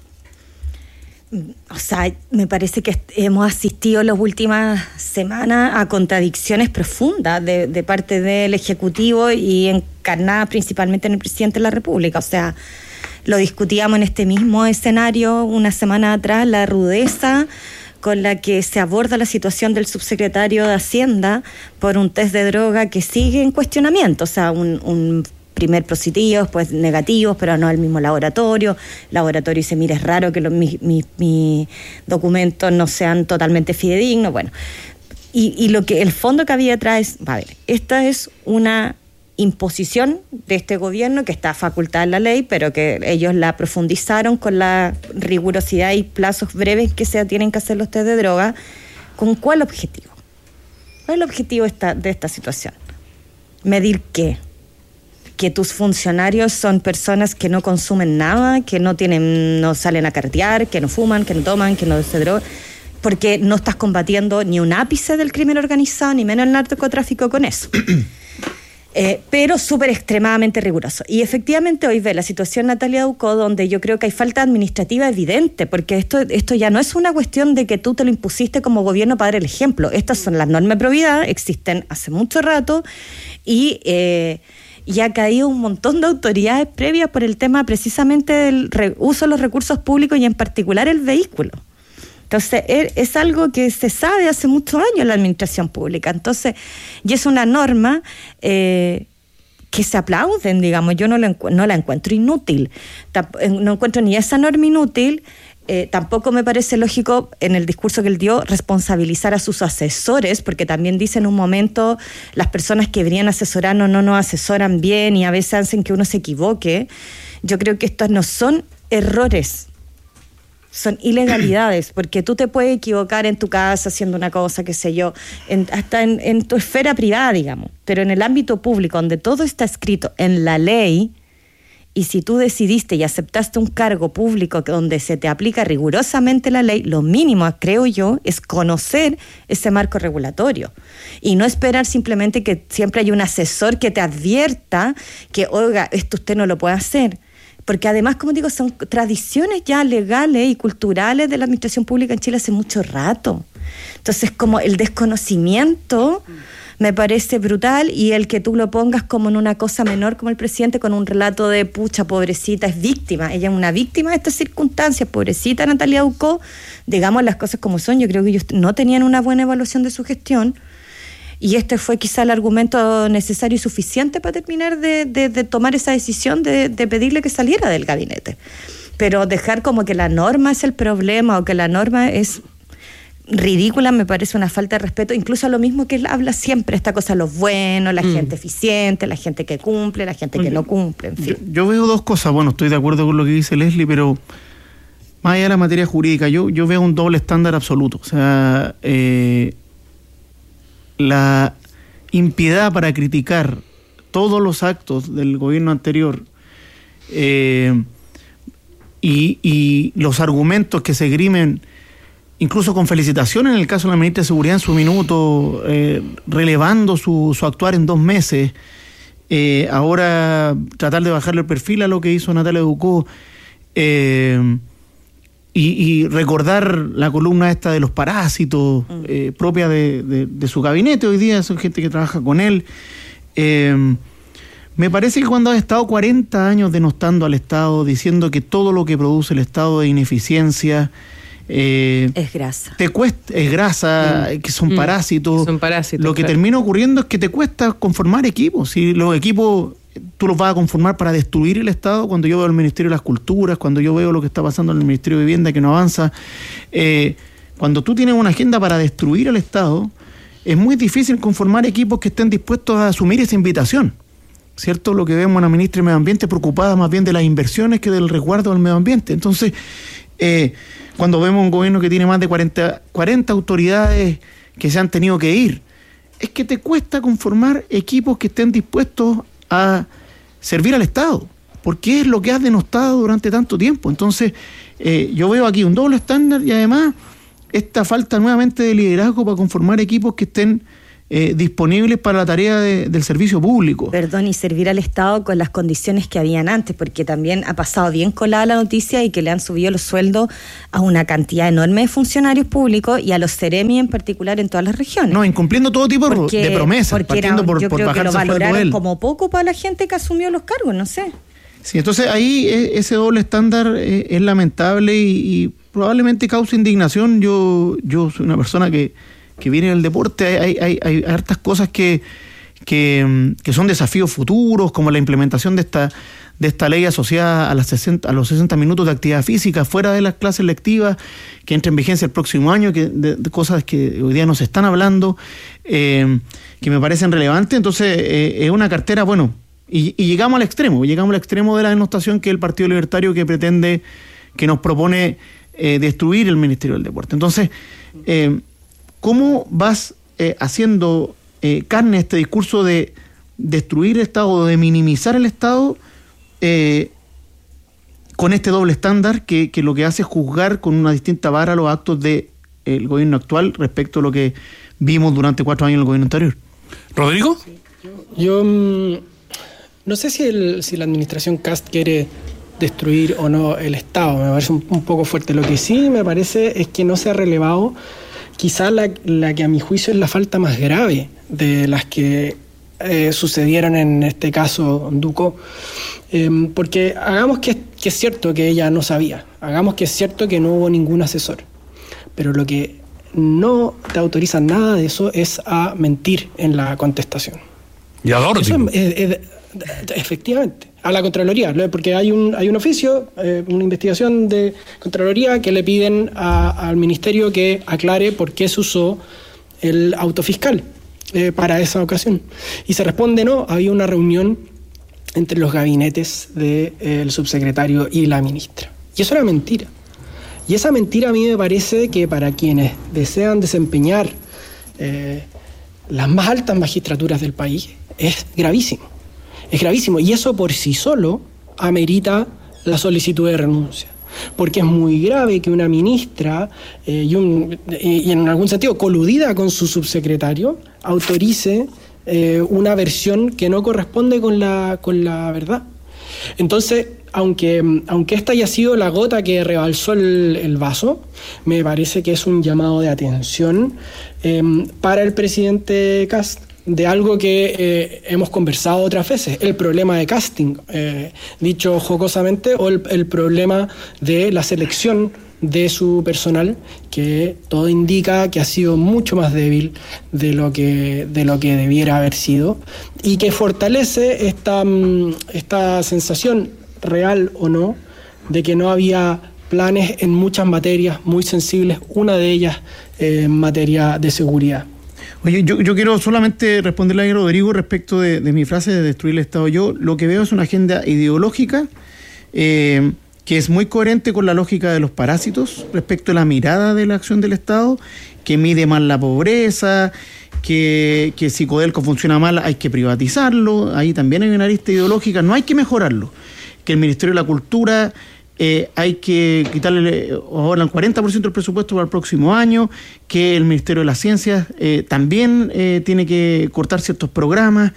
Speaker 4: O sea, me parece que hemos asistido las últimas semanas a contradicciones profundas de parte del Ejecutivo y encarnadas principalmente en el Presidente de la República. O sea, lo discutíamos en este mismo escenario una semana atrás, la rudeza con la que se aborda la situación del subsecretario de Hacienda por un test de droga que sigue en cuestionamiento. O sea, un primer positivos, pues negativos, pero no al mismo laboratorio. Laboratorio dice, mira, es raro que mis documentos no sean totalmente fidedignos. Bueno, y lo que el fondo que había detrás es, a ver, esta es una imposición de este gobierno que está facultada en la ley, pero que ellos la profundizaron con la rigurosidad y plazos breves que se tienen que hacer los test de droga. ¿Con cuál objetivo? ¿Cuál es el objetivo de esta situación? ¿Medir qué? Que tus funcionarios son personas que no consumen nada, que no salen a carretear, que no fuman, que no toman, que no se drogan, porque no estás combatiendo ni un ápice del crimen organizado, ni menos el narcotráfico con eso. Pero súper extremadamente riguroso. Y efectivamente hoy ve la situación Natalia Ducó, donde yo creo que hay falta administrativa evidente, porque esto ya no es una cuestión de que tú te lo impusiste como gobierno para dar el ejemplo. Estas son las normas de probidad, existen hace mucho rato, y ha caído un montón de autoridades previas por el tema precisamente del uso de los recursos públicos y en particular el vehículo. Entonces, es algo que se sabe hace muchos años en la administración pública. Entonces, y es una norma que se aplauden, digamos. Yo no la encuentro inútil. No encuentro ni esa norma inútil. Tampoco me parece lógico en el discurso que él dio responsabilizar a sus asesores, porque también dice en un momento las personas que deberían asesorarnos no nos asesoran bien y a veces hacen que uno se equivoque. Yo creo que estos no son errores, son ilegalidades, porque tú te puedes equivocar en tu casa haciendo una cosa, qué sé yo, hasta en tu esfera privada, digamos, pero en el ámbito público, donde todo está escrito en la ley, y si tú decidiste y aceptaste un cargo público donde se te aplica rigurosamente la ley, lo mínimo, creo yo, es conocer ese marco regulatorio y no esperar simplemente que siempre haya un asesor que te advierta que, oiga, esto usted no lo puede hacer. Porque además, como digo, son tradiciones ya legales y culturales de la administración pública en Chile hace mucho rato. Entonces, como el desconocimiento me parece brutal, y el que tú lo pongas como en una cosa menor, como el presidente, con un relato de pucha, pobrecita, es víctima. Ella es una víctima de estas circunstancias, pobrecita Natalia Ducó. Digamos las cosas como son. Yo creo que ellos no tenían una buena evaluación de su gestión. Y este fue quizá el argumento necesario y suficiente para terminar de tomar esa decisión de pedirle que saliera del gabinete. Pero dejar como que la norma es el problema o que la norma es ridícula me parece una falta de respeto, incluso a lo mismo que él habla siempre, esta cosa, lo bueno, la gente eficiente, la gente que cumple, la gente que no cumple, en fin.
Speaker 2: Yo veo dos cosas. Bueno, estoy de acuerdo con lo que dice Leslie, pero más allá de la materia jurídica, yo veo un doble estándar absoluto. O sea, la impiedad para criticar todos los actos del gobierno anterior y los argumentos que se esgrimen, incluso con felicitaciones en el caso de la ministra de Seguridad en su minuto, relevando su actuar en 2 meses, ahora tratar de bajarle el perfil a lo que hizo Natalia Ducó, y recordar la columna esta de los parásitos propia de su gabinete hoy día, son gente que trabaja con él. Me parece que cuando has estado 40 años denostando al Estado, diciendo que todo lo que produce el Estado es ineficiencia,
Speaker 4: es grasa.
Speaker 2: Es grasa, que son parásitos.
Speaker 5: Son parásitos.
Speaker 2: Lo que termina ocurriendo es que te cuesta conformar equipos. Si los equipos tú los vas a conformar para destruir el Estado, cuando yo veo el Ministerio de las Culturas, cuando yo veo lo que está pasando en el Ministerio de Vivienda que no avanza, cuando tú tienes una agenda para destruir el Estado, es muy difícil conformar equipos que estén dispuestos a asumir esa invitación, ¿cierto? Lo que vemos a la ministra de Medio Ambiente preocupada más bien de las inversiones que del resguardo del medio ambiente. Entonces, cuando vemos un gobierno que tiene más de 40 autoridades que se han tenido que ir, es que te cuesta conformar equipos que estén dispuestos a servir al Estado, porque es lo que has denostado durante tanto tiempo. Entonces, yo veo aquí un doble estándar y además esta falta nuevamente de liderazgo para conformar equipos que estén disponibles para la tarea del servicio público.
Speaker 4: Perdón, y servir al Estado con las condiciones que habían antes, porque también ha pasado bien colada la noticia y que le han subido los sueldos a una cantidad enorme de funcionarios públicos y a los seremi en particular en todas las regiones.
Speaker 2: No, incumpliendo todo tipo de promesas, partiendo por bajarse el sueldo de él. Yo creo que lo valoraron
Speaker 4: como poco para la gente que asumió los cargos, no sé.
Speaker 2: Sí, entonces ahí ese doble estándar es lamentable y probablemente causa indignación. Yo soy una persona que viene del deporte, hay hartas cosas que son desafíos futuros, como la implementación de esta ley asociada a los 60 minutos de actividad física fuera de las clases lectivas, que entra en vigencia el próximo año, de cosas que hoy día no se están hablando, que me parecen relevantes. Entonces es una cartera, bueno, y llegamos al extremo de la denostación que el Partido Libertario que nos propone destruir el Ministerio del Deporte. Entonces, ¿cómo vas haciendo carne este discurso de destruir el Estado, de minimizar el Estado, con este doble estándar que lo que hace es juzgar con una distinta vara los actos del gobierno actual respecto a lo que vimos durante 4 años en el gobierno anterior?
Speaker 3: ¿Rodrigo?
Speaker 1: Yo no sé si la administración Kast quiere destruir o no el Estado, me parece un poco fuerte. Lo que sí me parece es que no se ha relevado quizá la que a mi juicio es la falta más grave de las que sucedieron en este caso Ducó, porque hagamos que es cierto que ella no sabía, hagamos que es cierto que no hubo ningún asesor, pero lo que no te autoriza nada de eso es a mentir en la contestación.
Speaker 3: Y a Dordi.
Speaker 1: Efectivamente, a la Contraloría, porque hay un oficio, una investigación de Contraloría que le piden al Ministerio que aclare por qué se usó el autofiscal para esa ocasión. Y se responde no, había una reunión entre los gabinetes del subsecretario y la ministra. Y eso era mentira. Y esa mentira a mí me parece que para quienes desean desempeñar las más altas magistraturas del país es gravísimo. Es gravísimo, y eso por sí solo amerita la solicitud de renuncia. Porque es muy grave que una ministra, y en algún sentido coludida con su subsecretario, autorice una versión que no corresponde con la verdad. Entonces, aunque esta haya sido la gota que rebalsó el vaso, me parece que es un llamado de atención para el presidente Kast, de algo que hemos conversado otras veces, el problema de casting, dicho jocosamente, o el problema de la selección de su personal, que todo indica que ha sido mucho más débil de lo que debiera haber sido, y que fortalece esta sensación, real o no, de que no había planes en muchas materias muy sensibles, una de ellas en materia de seguridad.
Speaker 2: Oye, yo quiero solamente responderle a Rodrigo respecto de mi frase de destruir el Estado. Yo lo que veo es una agenda ideológica que es muy coherente con la lógica de los parásitos respecto a la mirada de la acción del Estado, que mide mal la pobreza, que si Codelco funciona mal hay que privatizarlo. Ahí también hay una arista ideológica, no hay que mejorarlo. Que el Ministerio de la Cultura hay que quitarle ahora el 40% del presupuesto para el próximo año, que el Ministerio de las Ciencias también tiene que cortar ciertos programas.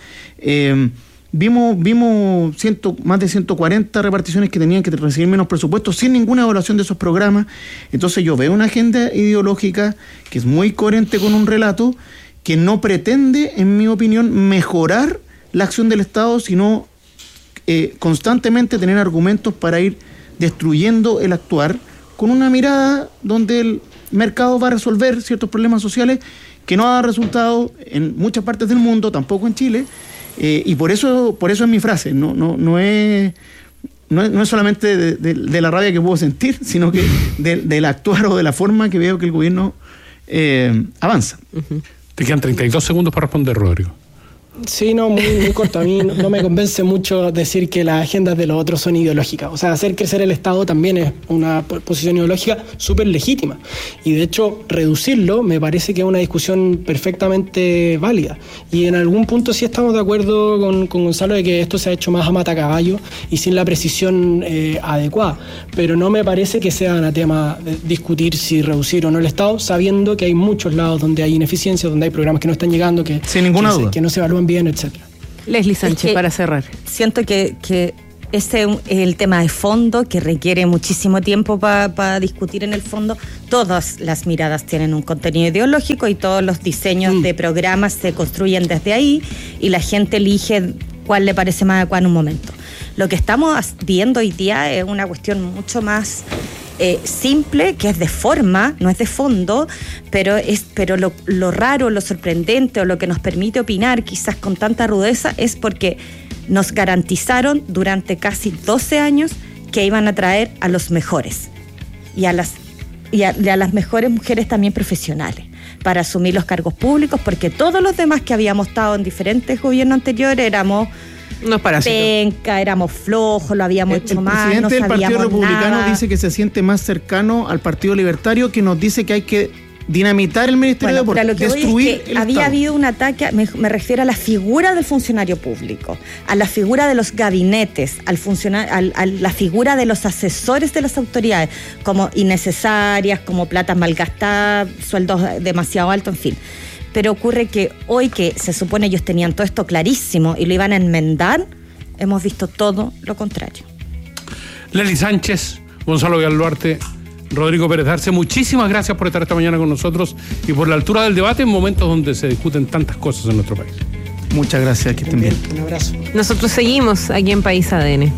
Speaker 2: Vimos más de 140 reparticiones que tenían que recibir menos presupuestos sin ninguna evaluación de esos programas. Entonces yo veo una agenda ideológica que es muy coherente con un relato que no pretende, en mi opinión, mejorar la acción del Estado, sino constantemente tener argumentos para ir destruyendo el actuar, con una mirada donde el mercado va a resolver ciertos problemas sociales que no ha dado resultado en muchas partes del mundo, tampoco en Chile, y por eso es mi frase. No es solamente de la rabia que puedo sentir, sino que del actuar o de la forma que veo que el gobierno avanza.
Speaker 3: Te quedan 32 segundos para responder, Rodrigo.
Speaker 1: Sí, no, muy corto. A mí no me convence mucho decir que las agendas de los otros son ideológicas. O sea, hacer crecer el Estado también es una posición ideológica súper legítima. Y de hecho, reducirlo me parece que es una discusión perfectamente válida. Y en algún punto sí estamos de acuerdo con Gonzalo de que esto se ha hecho más a matacaballo y sin la precisión adecuada. Pero no me parece que sea anatema discutir si reducir o no el Estado, sabiendo que hay muchos lados donde hay ineficiencia, donde hay programas que no están llegando, que no se evalúan bien, etcétera.
Speaker 5: Leslie Sánchez, para cerrar.
Speaker 4: Siento que ese es el tema de fondo que requiere muchísimo tiempo para discutir en el fondo. Todas las miradas tienen un contenido ideológico y todos los diseños de programas se construyen desde ahí y la gente elige cuál le parece más adecuado en un momento. Lo que estamos viendo hoy día es una cuestión mucho más simple, que es de forma, no es de fondo, pero lo raro, lo sorprendente o lo que nos permite opinar quizás con tanta rudeza es porque nos garantizaron durante casi 12 años que iban a traer a los mejores y a las mejores mujeres también profesionales para asumir los cargos públicos, porque todos los demás que habíamos estado en diferentes gobiernos anteriores éramos penca, éramos flojos, lo habíamos hecho mal, no sabíamos nada. El presidente del Partido Republicano
Speaker 2: dice que se siente más cercano al Partido Libertario, que nos dice que hay que dinamitar el Ministerio de Deportes, destruir el
Speaker 4: había
Speaker 2: Estado.
Speaker 4: Habido un ataque, me refiero a la figura del funcionario público, a la figura de los gabinetes, a la figura de los asesores de las autoridades, como innecesarias, como plata malgastada, sueldos demasiado altos, en fin. Pero ocurre que hoy que se supone ellos tenían todo esto clarísimo y lo iban a enmendar, hemos visto todo lo contrario.
Speaker 3: Leslie Sánchez, Gonzalo Villalduarte, Rodrigo Pérez Arce, muchísimas gracias por estar esta mañana con nosotros y por la altura del debate en momentos donde se discuten tantas cosas en nuestro país.
Speaker 2: Muchas gracias, que estén bien.
Speaker 1: Un abrazo.
Speaker 5: Nosotros seguimos aquí en País ADN.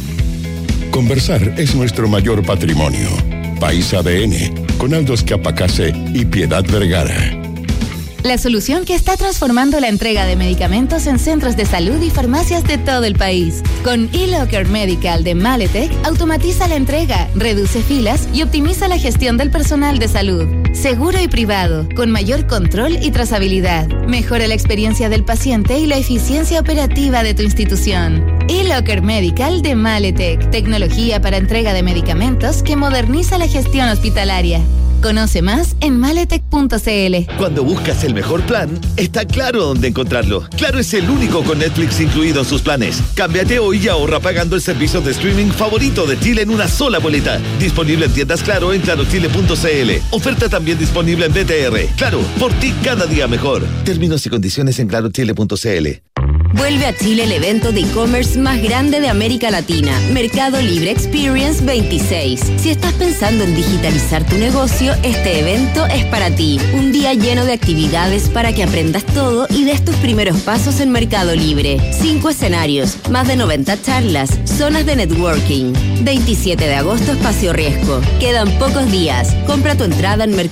Speaker 6: Conversar es nuestro mayor patrimonio. País ADN, con Aldo Escapacase y Piedad Vergara.
Speaker 8: La solución que está transformando la entrega de medicamentos en centros de salud y farmacias de todo el país. Con eLocker Medical de Maletec, automatiza la entrega, reduce filas y optimiza la gestión del personal de salud. Seguro y privado, con mayor control y trazabilidad. Mejora la experiencia del paciente y la eficiencia operativa de tu institución. eLocker Medical de Maletec, tecnología para entrega de medicamentos que moderniza la gestión hospitalaria. Conoce más en maletec.cl.
Speaker 14: Cuando buscas el mejor plan, está Claro dónde encontrarlo. Claro es el único con Netflix incluido en sus planes. Cámbiate hoy y ahorra pagando el servicio de streaming favorito de Chile en una sola boleta. Disponible en tiendas Claro en clarochile.cl. Oferta también disponible en BTR. Claro, por ti cada día mejor. Términos y condiciones en clarochile.cl.
Speaker 7: Vuelve a Chile el evento de e-commerce más grande de América Latina, Mercado Libre Experience 26. Si estás pensando en digitalizar tu negocio, este evento es para ti. Un día lleno de actividades para que aprendas todo y des tus primeros pasos en Mercado Libre. 5 escenarios, más de 90 charlas, zonas de networking. 27 de agosto, Espacio Riesgo. Quedan pocos días. Compra tu entrada en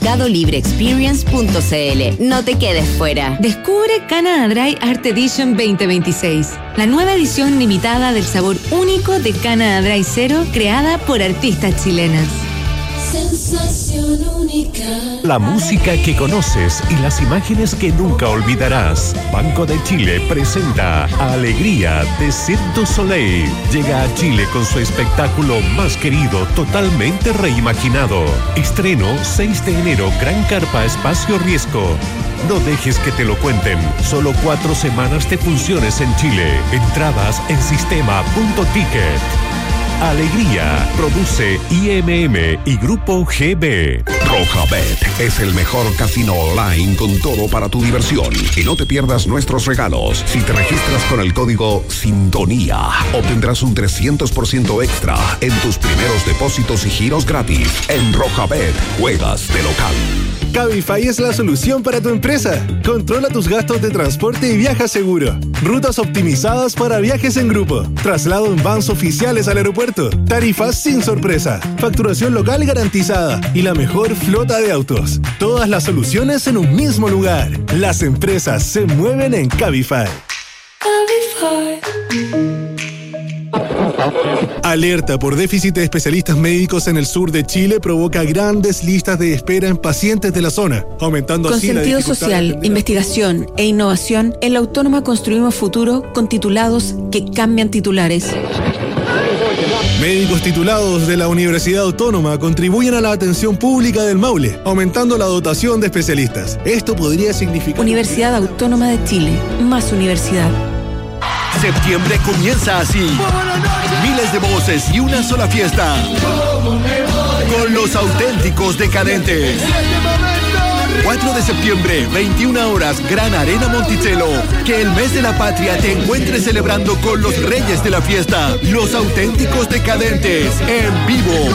Speaker 7: mercadolibreexperience.cl. No te quedes fuera.
Speaker 15: Descubre Canada Dry Art Edition 2026, la nueva edición limitada del sabor único de Canada Dry Zero, creada por artistas chilenas.
Speaker 16: Sensación única.
Speaker 17: La música que conoces y las imágenes que nunca olvidarás. Banco de Chile presenta Alegría de Cirque du Soleil. Llega a Chile con su espectáculo más querido, totalmente reimaginado. Estreno 6 de enero, Gran Carpa, Espacio Riesgo. No dejes que te lo cuenten. Solo 4 semanas de funciones en Chile. Entradas en sistema.ticket. Alegría, produce IMM y Grupo GB.
Speaker 10: Rojabet es el mejor casino online con todo para tu diversión. Y no te pierdas nuestros regalos. Si te registras con el código SINTONÍA, obtendrás un 300% extra en tus primeros depósitos y giros gratis. En Rojabet, juegas de local.
Speaker 18: Cabify es la solución para tu empresa. Controla tus gastos de transporte y viaja seguro. Rutas optimizadas para viajes en grupo. Traslado en vans oficiales al aeropuerto. Tarifas sin sorpresa. Facturación local garantizada. Y la mejor flota de autos. Todas las soluciones en un mismo lugar. Las empresas se mueven en Cabify.
Speaker 16: Cabify.
Speaker 18: Alerta por déficit de especialistas médicos en el sur de Chile provoca grandes listas de espera en pacientes de la zona, aumentando
Speaker 19: con
Speaker 18: así la
Speaker 19: sentido
Speaker 18: dificultad
Speaker 19: social, investigación e innovación, en la Autónoma construimos futuro con titulados que cambian titulares.
Speaker 18: Médicos titulados de la Universidad Autónoma contribuyen a la atención pública del Maule, aumentando la dotación de especialistas. Esto podría significar...
Speaker 19: Universidad Autónoma de Chile, más universidad.
Speaker 14: Septiembre comienza así. Miles de voces y una sola fiesta. Con los auténticos decadentes. 4 de septiembre, 21 horas, Gran Arena Monticello. Que el mes de la patria te encuentre celebrando con los reyes de la fiesta. Los auténticos decadentes, en vivo.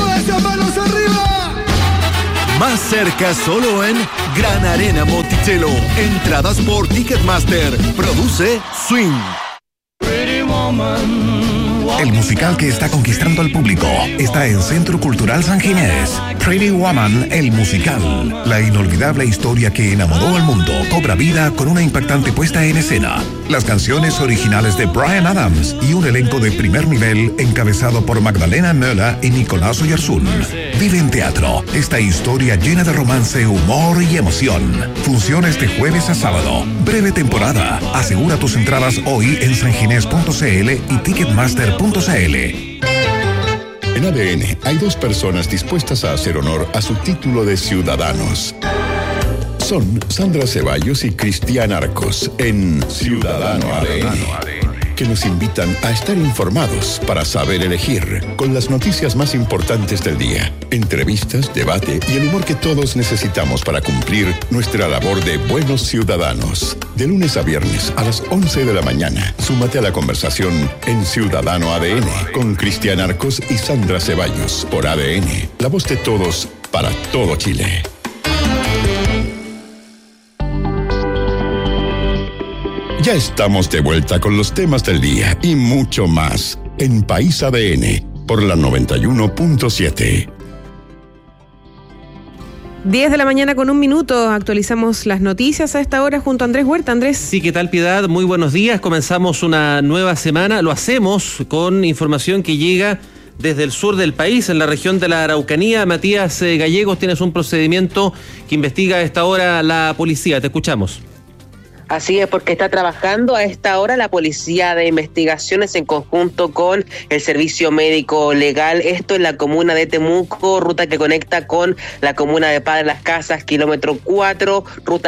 Speaker 14: Más cerca solo en Gran Arena Monticello. Entradas por Ticketmaster. Produce Swing.
Speaker 10: El musical que está conquistando al público está en Centro Cultural San Ginés. Pretty Woman, el musical. La inolvidable historia que enamoró al mundo cobra vida con una impactante puesta en escena. Las canciones originales de Bryan Adams y un elenco de primer nivel encabezado por Magdalena Möller y Nicolás Oyarzún. Vive en teatro esta historia llena de romance, humor y emoción. Funciones de jueves a sábado. Breve temporada. Asegura tus entradas hoy en sanginés.cl y ticketmaster.cl.
Speaker 6: En ADN hay 2 personas dispuestas a hacer honor a su título de ciudadanos. Son Sandra Ceballos y Cristian Arcos en Ciudadano ADN, que nos invitan a estar informados para saber elegir, con las noticias más importantes del día, entrevistas, debate y el humor que todos necesitamos para cumplir nuestra labor de buenos ciudadanos. De lunes a viernes a las 11 de la mañana, súmate a la conversación en Ciudadano ADN con Cristian Arcos y Sandra Ceballos por ADN, la voz de todos para todo Chile. Ya estamos de vuelta con los temas del día y mucho más en País ADN por la 91.7.
Speaker 5: 10 de la mañana con 1 minuto. Actualizamos las noticias a esta hora junto a Andrés Huerta. Andrés.
Speaker 20: Sí, ¿qué tal, Piedad? Muy buenos días. Comenzamos una nueva semana. Lo hacemos con información que llega desde el sur del país, en la región de la Araucanía. Matías Gallegos, tienes un procedimiento que investiga a esta hora la policía. Te escuchamos.
Speaker 21: Así es, porque está trabajando a esta hora la Policía de Investigaciones en conjunto con el Servicio Médico Legal. Esto en la comuna de Temuco, ruta que conecta con la comuna de Padre Las Casas, kilómetro 4, ruta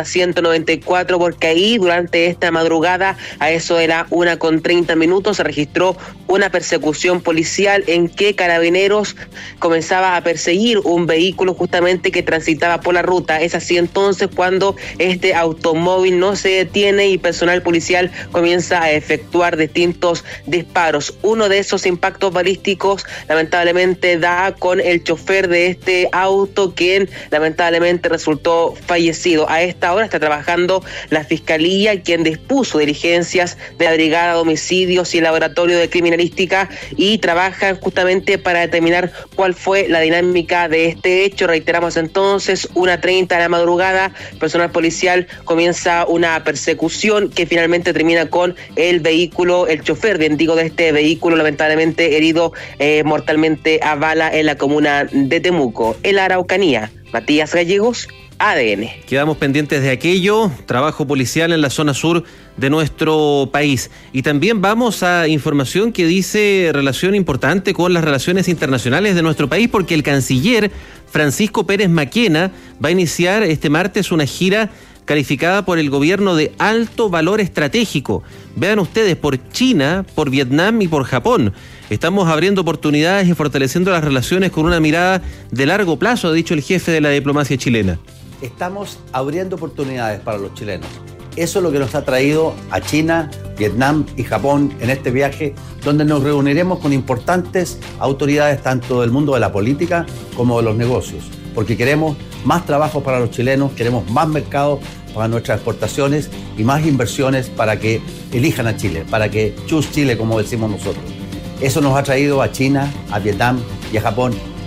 Speaker 21: 194, porque ahí durante esta madrugada, a eso de la 1:30, se registró una persecución policial en que Carabineros comenzaba a perseguir un vehículo justamente que transitaba por la ruta. Es así entonces cuando este automóvil no se detiene y personal policial comienza a efectuar distintos disparos. Uno de esos impactos balísticos lamentablemente da con el chofer de este auto, quien lamentablemente resultó fallecido. A esta hora está trabajando la Fiscalía, quien dispuso diligencias de la Brigada de Homicidios y el Laboratorio de Criminalística, y trabajan justamente para determinar cuál fue la dinámica de este hecho. Reiteramos entonces, 1:30 de la madrugada, personal policial comienza una persecución que finalmente termina con el vehículo, el chofer, bien digo, de este vehículo lamentablemente herido mortalmente a bala en la comuna de Temuco. En la Araucanía, Matías Gallegos, ADN.
Speaker 20: Quedamos pendientes de aquello, trabajo policial en la zona sur de nuestro país. Y también vamos a información que dice relación importante con las relaciones internacionales de nuestro país, porque el canciller Francisco Pérez Maquena va a iniciar este martes una gira calificada por el gobierno de alto valor estratégico. Vean ustedes, por China, por Vietnam y por Japón. Estamos abriendo oportunidades y fortaleciendo las relaciones con una mirada de largo plazo, ha dicho el jefe de la diplomacia chilena.
Speaker 22: Estamos abriendo oportunidades para los chilenos. Eso es lo que nos ha traído a China, Vietnam y Japón en este viaje, donde nos reuniremos con importantes autoridades tanto del mundo de la política como de los negocios, porque queremos más trabajo para los chilenos, queremos más mercados para nuestras exportaciones y más inversiones para que elijan a Chile, para que choose Chile, como decimos nosotros. Eso nos ha traído a China, a Vietnam y a Japón,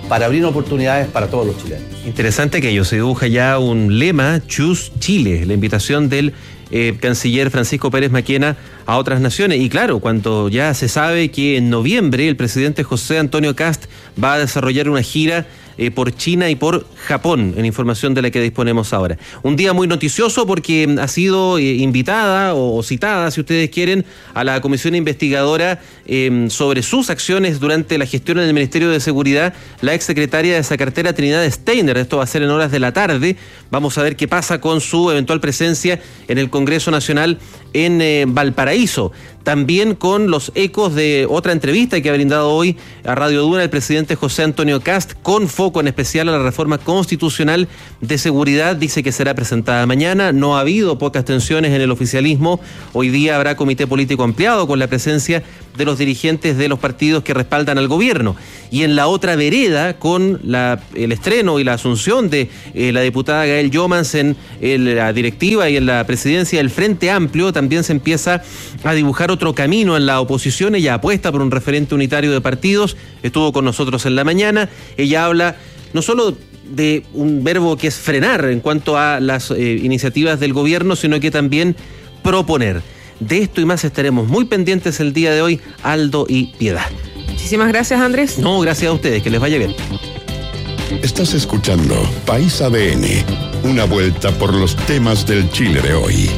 Speaker 22: para abrir oportunidades para todos los chilenos.
Speaker 20: Interesante que ello se dibuja ya un lema, Choose Chile, la invitación del canciller Francisco Pérez Maquena a otras naciones. Y claro, cuando ya se sabe que en noviembre el presidente José Antonio Kast va a desarrollar una gira por China y por Japón, en información de la que disponemos ahora. Un día muy noticioso porque ha sido invitada o citada, si ustedes quieren, a la comisión investigadora sobre sus acciones durante la gestión en el Ministerio de Seguridad, la exsecretaria de esa cartera, Trinidad Steiner. Esto va a ser en horas de la tarde. Vamos a ver qué pasa con su eventual presencia en el Congreso Nacional en Valparaíso. También con los ecos de otra entrevista que ha brindado hoy a Radio Duna el presidente José Antonio Kast, con foco en especial a la reforma constitucional de seguridad. Dice que será presentada mañana. No ha habido pocas tensiones en el oficialismo. Hoy día habrá comité político ampliado con la presencia de los dirigentes de los partidos que respaldan al gobierno. Y en la otra vereda, con el estreno y la asunción de la diputada Gael Jomans en la directiva y en la presidencia del Frente Amplio, también se empieza a dibujar otro camino en la oposición. Ella apuesta por un referente unitario de partidos. Estuvo con nosotros en la mañana. Ella habla no solo de un verbo que es frenar en cuanto a las iniciativas del gobierno, sino que también proponer. De esto y más estaremos muy pendientes el día de hoy, Aldo y Piedad.
Speaker 5: Muchísimas gracias, Andrés.
Speaker 20: No, gracias a ustedes, que les vaya bien.
Speaker 6: Estás escuchando País ADN, una vuelta por los temas del Chile de hoy.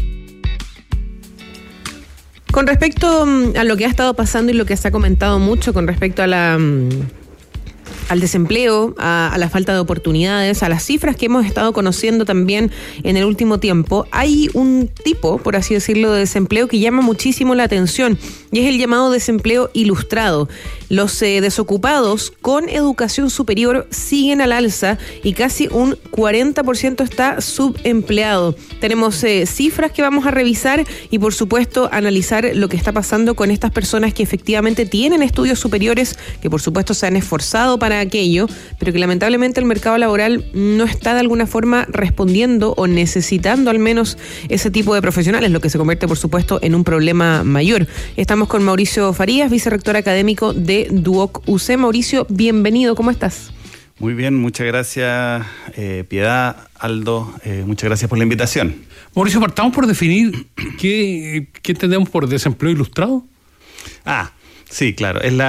Speaker 5: Con respecto a lo que ha estado pasando y lo que se ha comentado mucho con respecto a al desempleo, a la falta de oportunidades, a las cifras que hemos estado conociendo también en el último tiempo, hay un tipo, por así decirlo, de desempleo que llama muchísimo la atención, y es el llamado desempleo ilustrado. Los desocupados con educación superior siguen al alza y casi un 40% está subempleado. Tenemos cifras que vamos a revisar y, por supuesto, analizar lo que está pasando con estas personas que efectivamente tienen estudios superiores, que por supuesto se han esforzado para aquello, pero que lamentablemente el mercado laboral no está de alguna forma respondiendo o necesitando al menos ese tipo de profesionales, lo que se convierte por supuesto en un problema mayor. Estamos con Mauricio Farías, vicerrector académico de Duoc UC. Mauricio, bienvenido, ¿cómo estás?
Speaker 9: Muy bien, muchas gracias Piedad, Aldo, muchas gracias por la invitación.
Speaker 3: Mauricio, partamos por definir qué entendemos por desempleo ilustrado.
Speaker 9: Sí, claro, es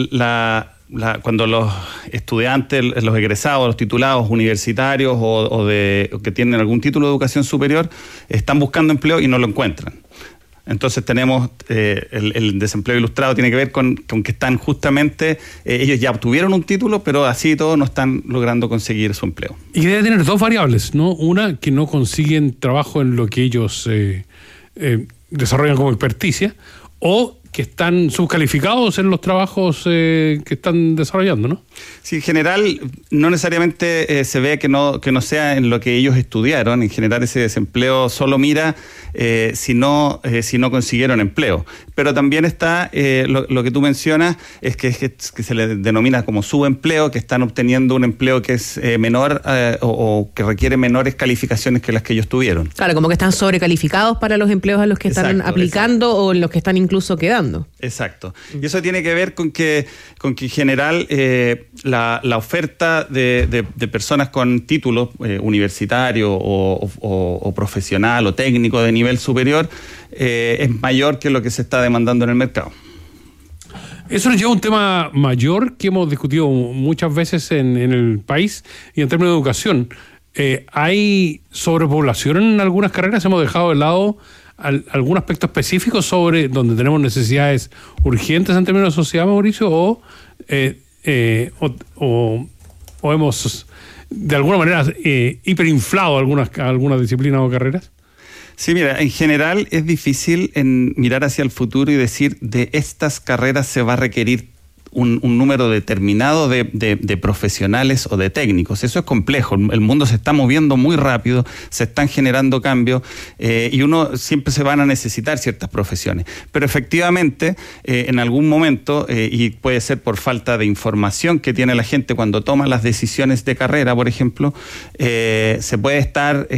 Speaker 9: cuando los estudiantes, los egresados, los titulados universitarios o que tienen algún título de educación superior están buscando empleo y no lo encuentran. Entonces tenemos el desempleo ilustrado, tiene que ver con que están justamente, ellos ya obtuvieron un título, pero así todo no están logrando conseguir su empleo.
Speaker 3: Y debe tener dos variables, ¿no? Una, que no consiguen trabajo en lo que ellos desarrollan como experticia, o que están subcalificados en los trabajos que están desarrollando, ¿no?
Speaker 9: Sí, en general no necesariamente se ve que no sea en lo que ellos estudiaron. En general ese desempleo solo mira si no consiguieron empleo. Pero también está lo que tú mencionas, es que se le denomina como subempleo, que están obteniendo un empleo que es menor o que requiere menores calificaciones que las que ellos tuvieron.
Speaker 5: Claro, como que están sobrecalificados para los empleos a los que están aplicando o en los que están incluso quedando.
Speaker 9: Exacto. Y eso tiene que ver con que en general la oferta de personas con títulos universitario o profesional o técnico de nivel superior es mayor que lo que se está demandando en el mercado.
Speaker 3: Eso nos lleva a un tema mayor que hemos discutido muchas veces en el país y en términos de educación. ¿Hay sobrepoblación en algunas carreras? ¿Hemos dejado de lado algún aspecto específico sobre donde tenemos necesidades urgentes en términos de sociedad, Mauricio? ¿O hemos de alguna manera hiperinflado algunas disciplinas o carreras?
Speaker 9: Sí, mira, en general es difícil mirar hacia el futuro y decir de estas carreras se va a requerir un número determinado de profesionales o de técnicos. Eso es complejo. El mundo se está moviendo muy rápido, se están generando cambios y uno siempre se van a necesitar ciertas profesiones. Pero efectivamente, en algún momento, y puede ser por falta de información que tiene la gente cuando toma las decisiones de carrera, por ejemplo, se puede estar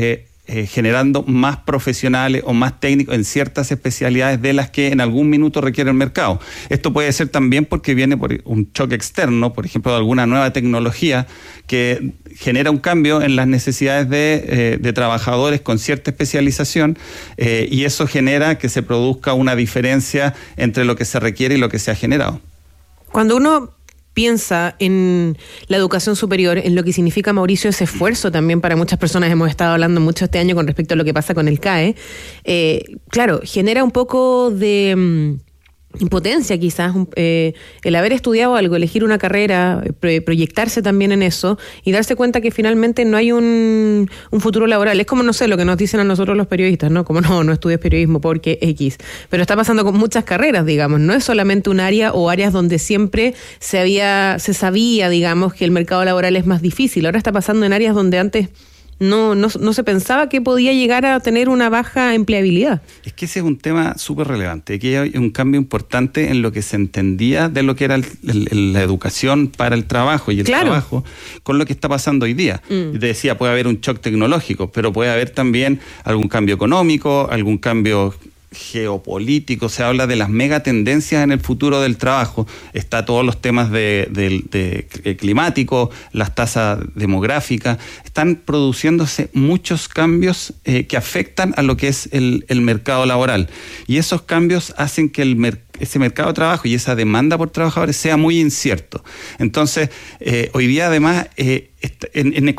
Speaker 9: generando más profesionales o más técnicos en ciertas especialidades de las que en algún minuto requiere el mercado. Esto puede ser también porque viene por un choque externo, por ejemplo, de alguna nueva tecnología que genera un cambio en las necesidades de trabajadores con cierta especialización, y eso genera que se produzca una diferencia entre lo que se requiere y lo que se ha generado.
Speaker 5: Cuando uno piensa en la educación superior, en lo que significa, Mauricio, ese esfuerzo también para muchas personas, hemos estado hablando mucho este año con respecto a lo que pasa con el CAE, claro, genera un poco de impotencia quizás, el haber estudiado algo, elegir una carrera, proyectarse también en eso y darse cuenta que finalmente no hay un futuro laboral. Es como, no sé, lo que nos dicen a nosotros los periodistas, ¿no? Como no estudies periodismo porque X. Pero está pasando con muchas carreras, digamos. No es solamente un área o áreas donde siempre se sabía, digamos, que el mercado laboral es más difícil. Ahora está pasando en áreas donde antes no se pensaba que podía llegar a tener una baja empleabilidad.
Speaker 9: Es que ese es un tema súper relevante. Aquí hay un cambio importante en lo que se entendía de lo que era la educación para el trabajo y el trabajo con lo que está pasando hoy día. Te decía, puede haber un shock tecnológico, pero puede haber también algún cambio económico, algún cambio geopolítico. Se habla de las megatendencias en el futuro del trabajo. Está todos los temas de climático, las tasas demográficas. Están produciéndose muchos cambios que afectan a lo que es el mercado laboral. Y esos cambios hacen que ese mercado de trabajo y esa demanda por trabajadores sea muy incierto. Entonces, hoy día además, en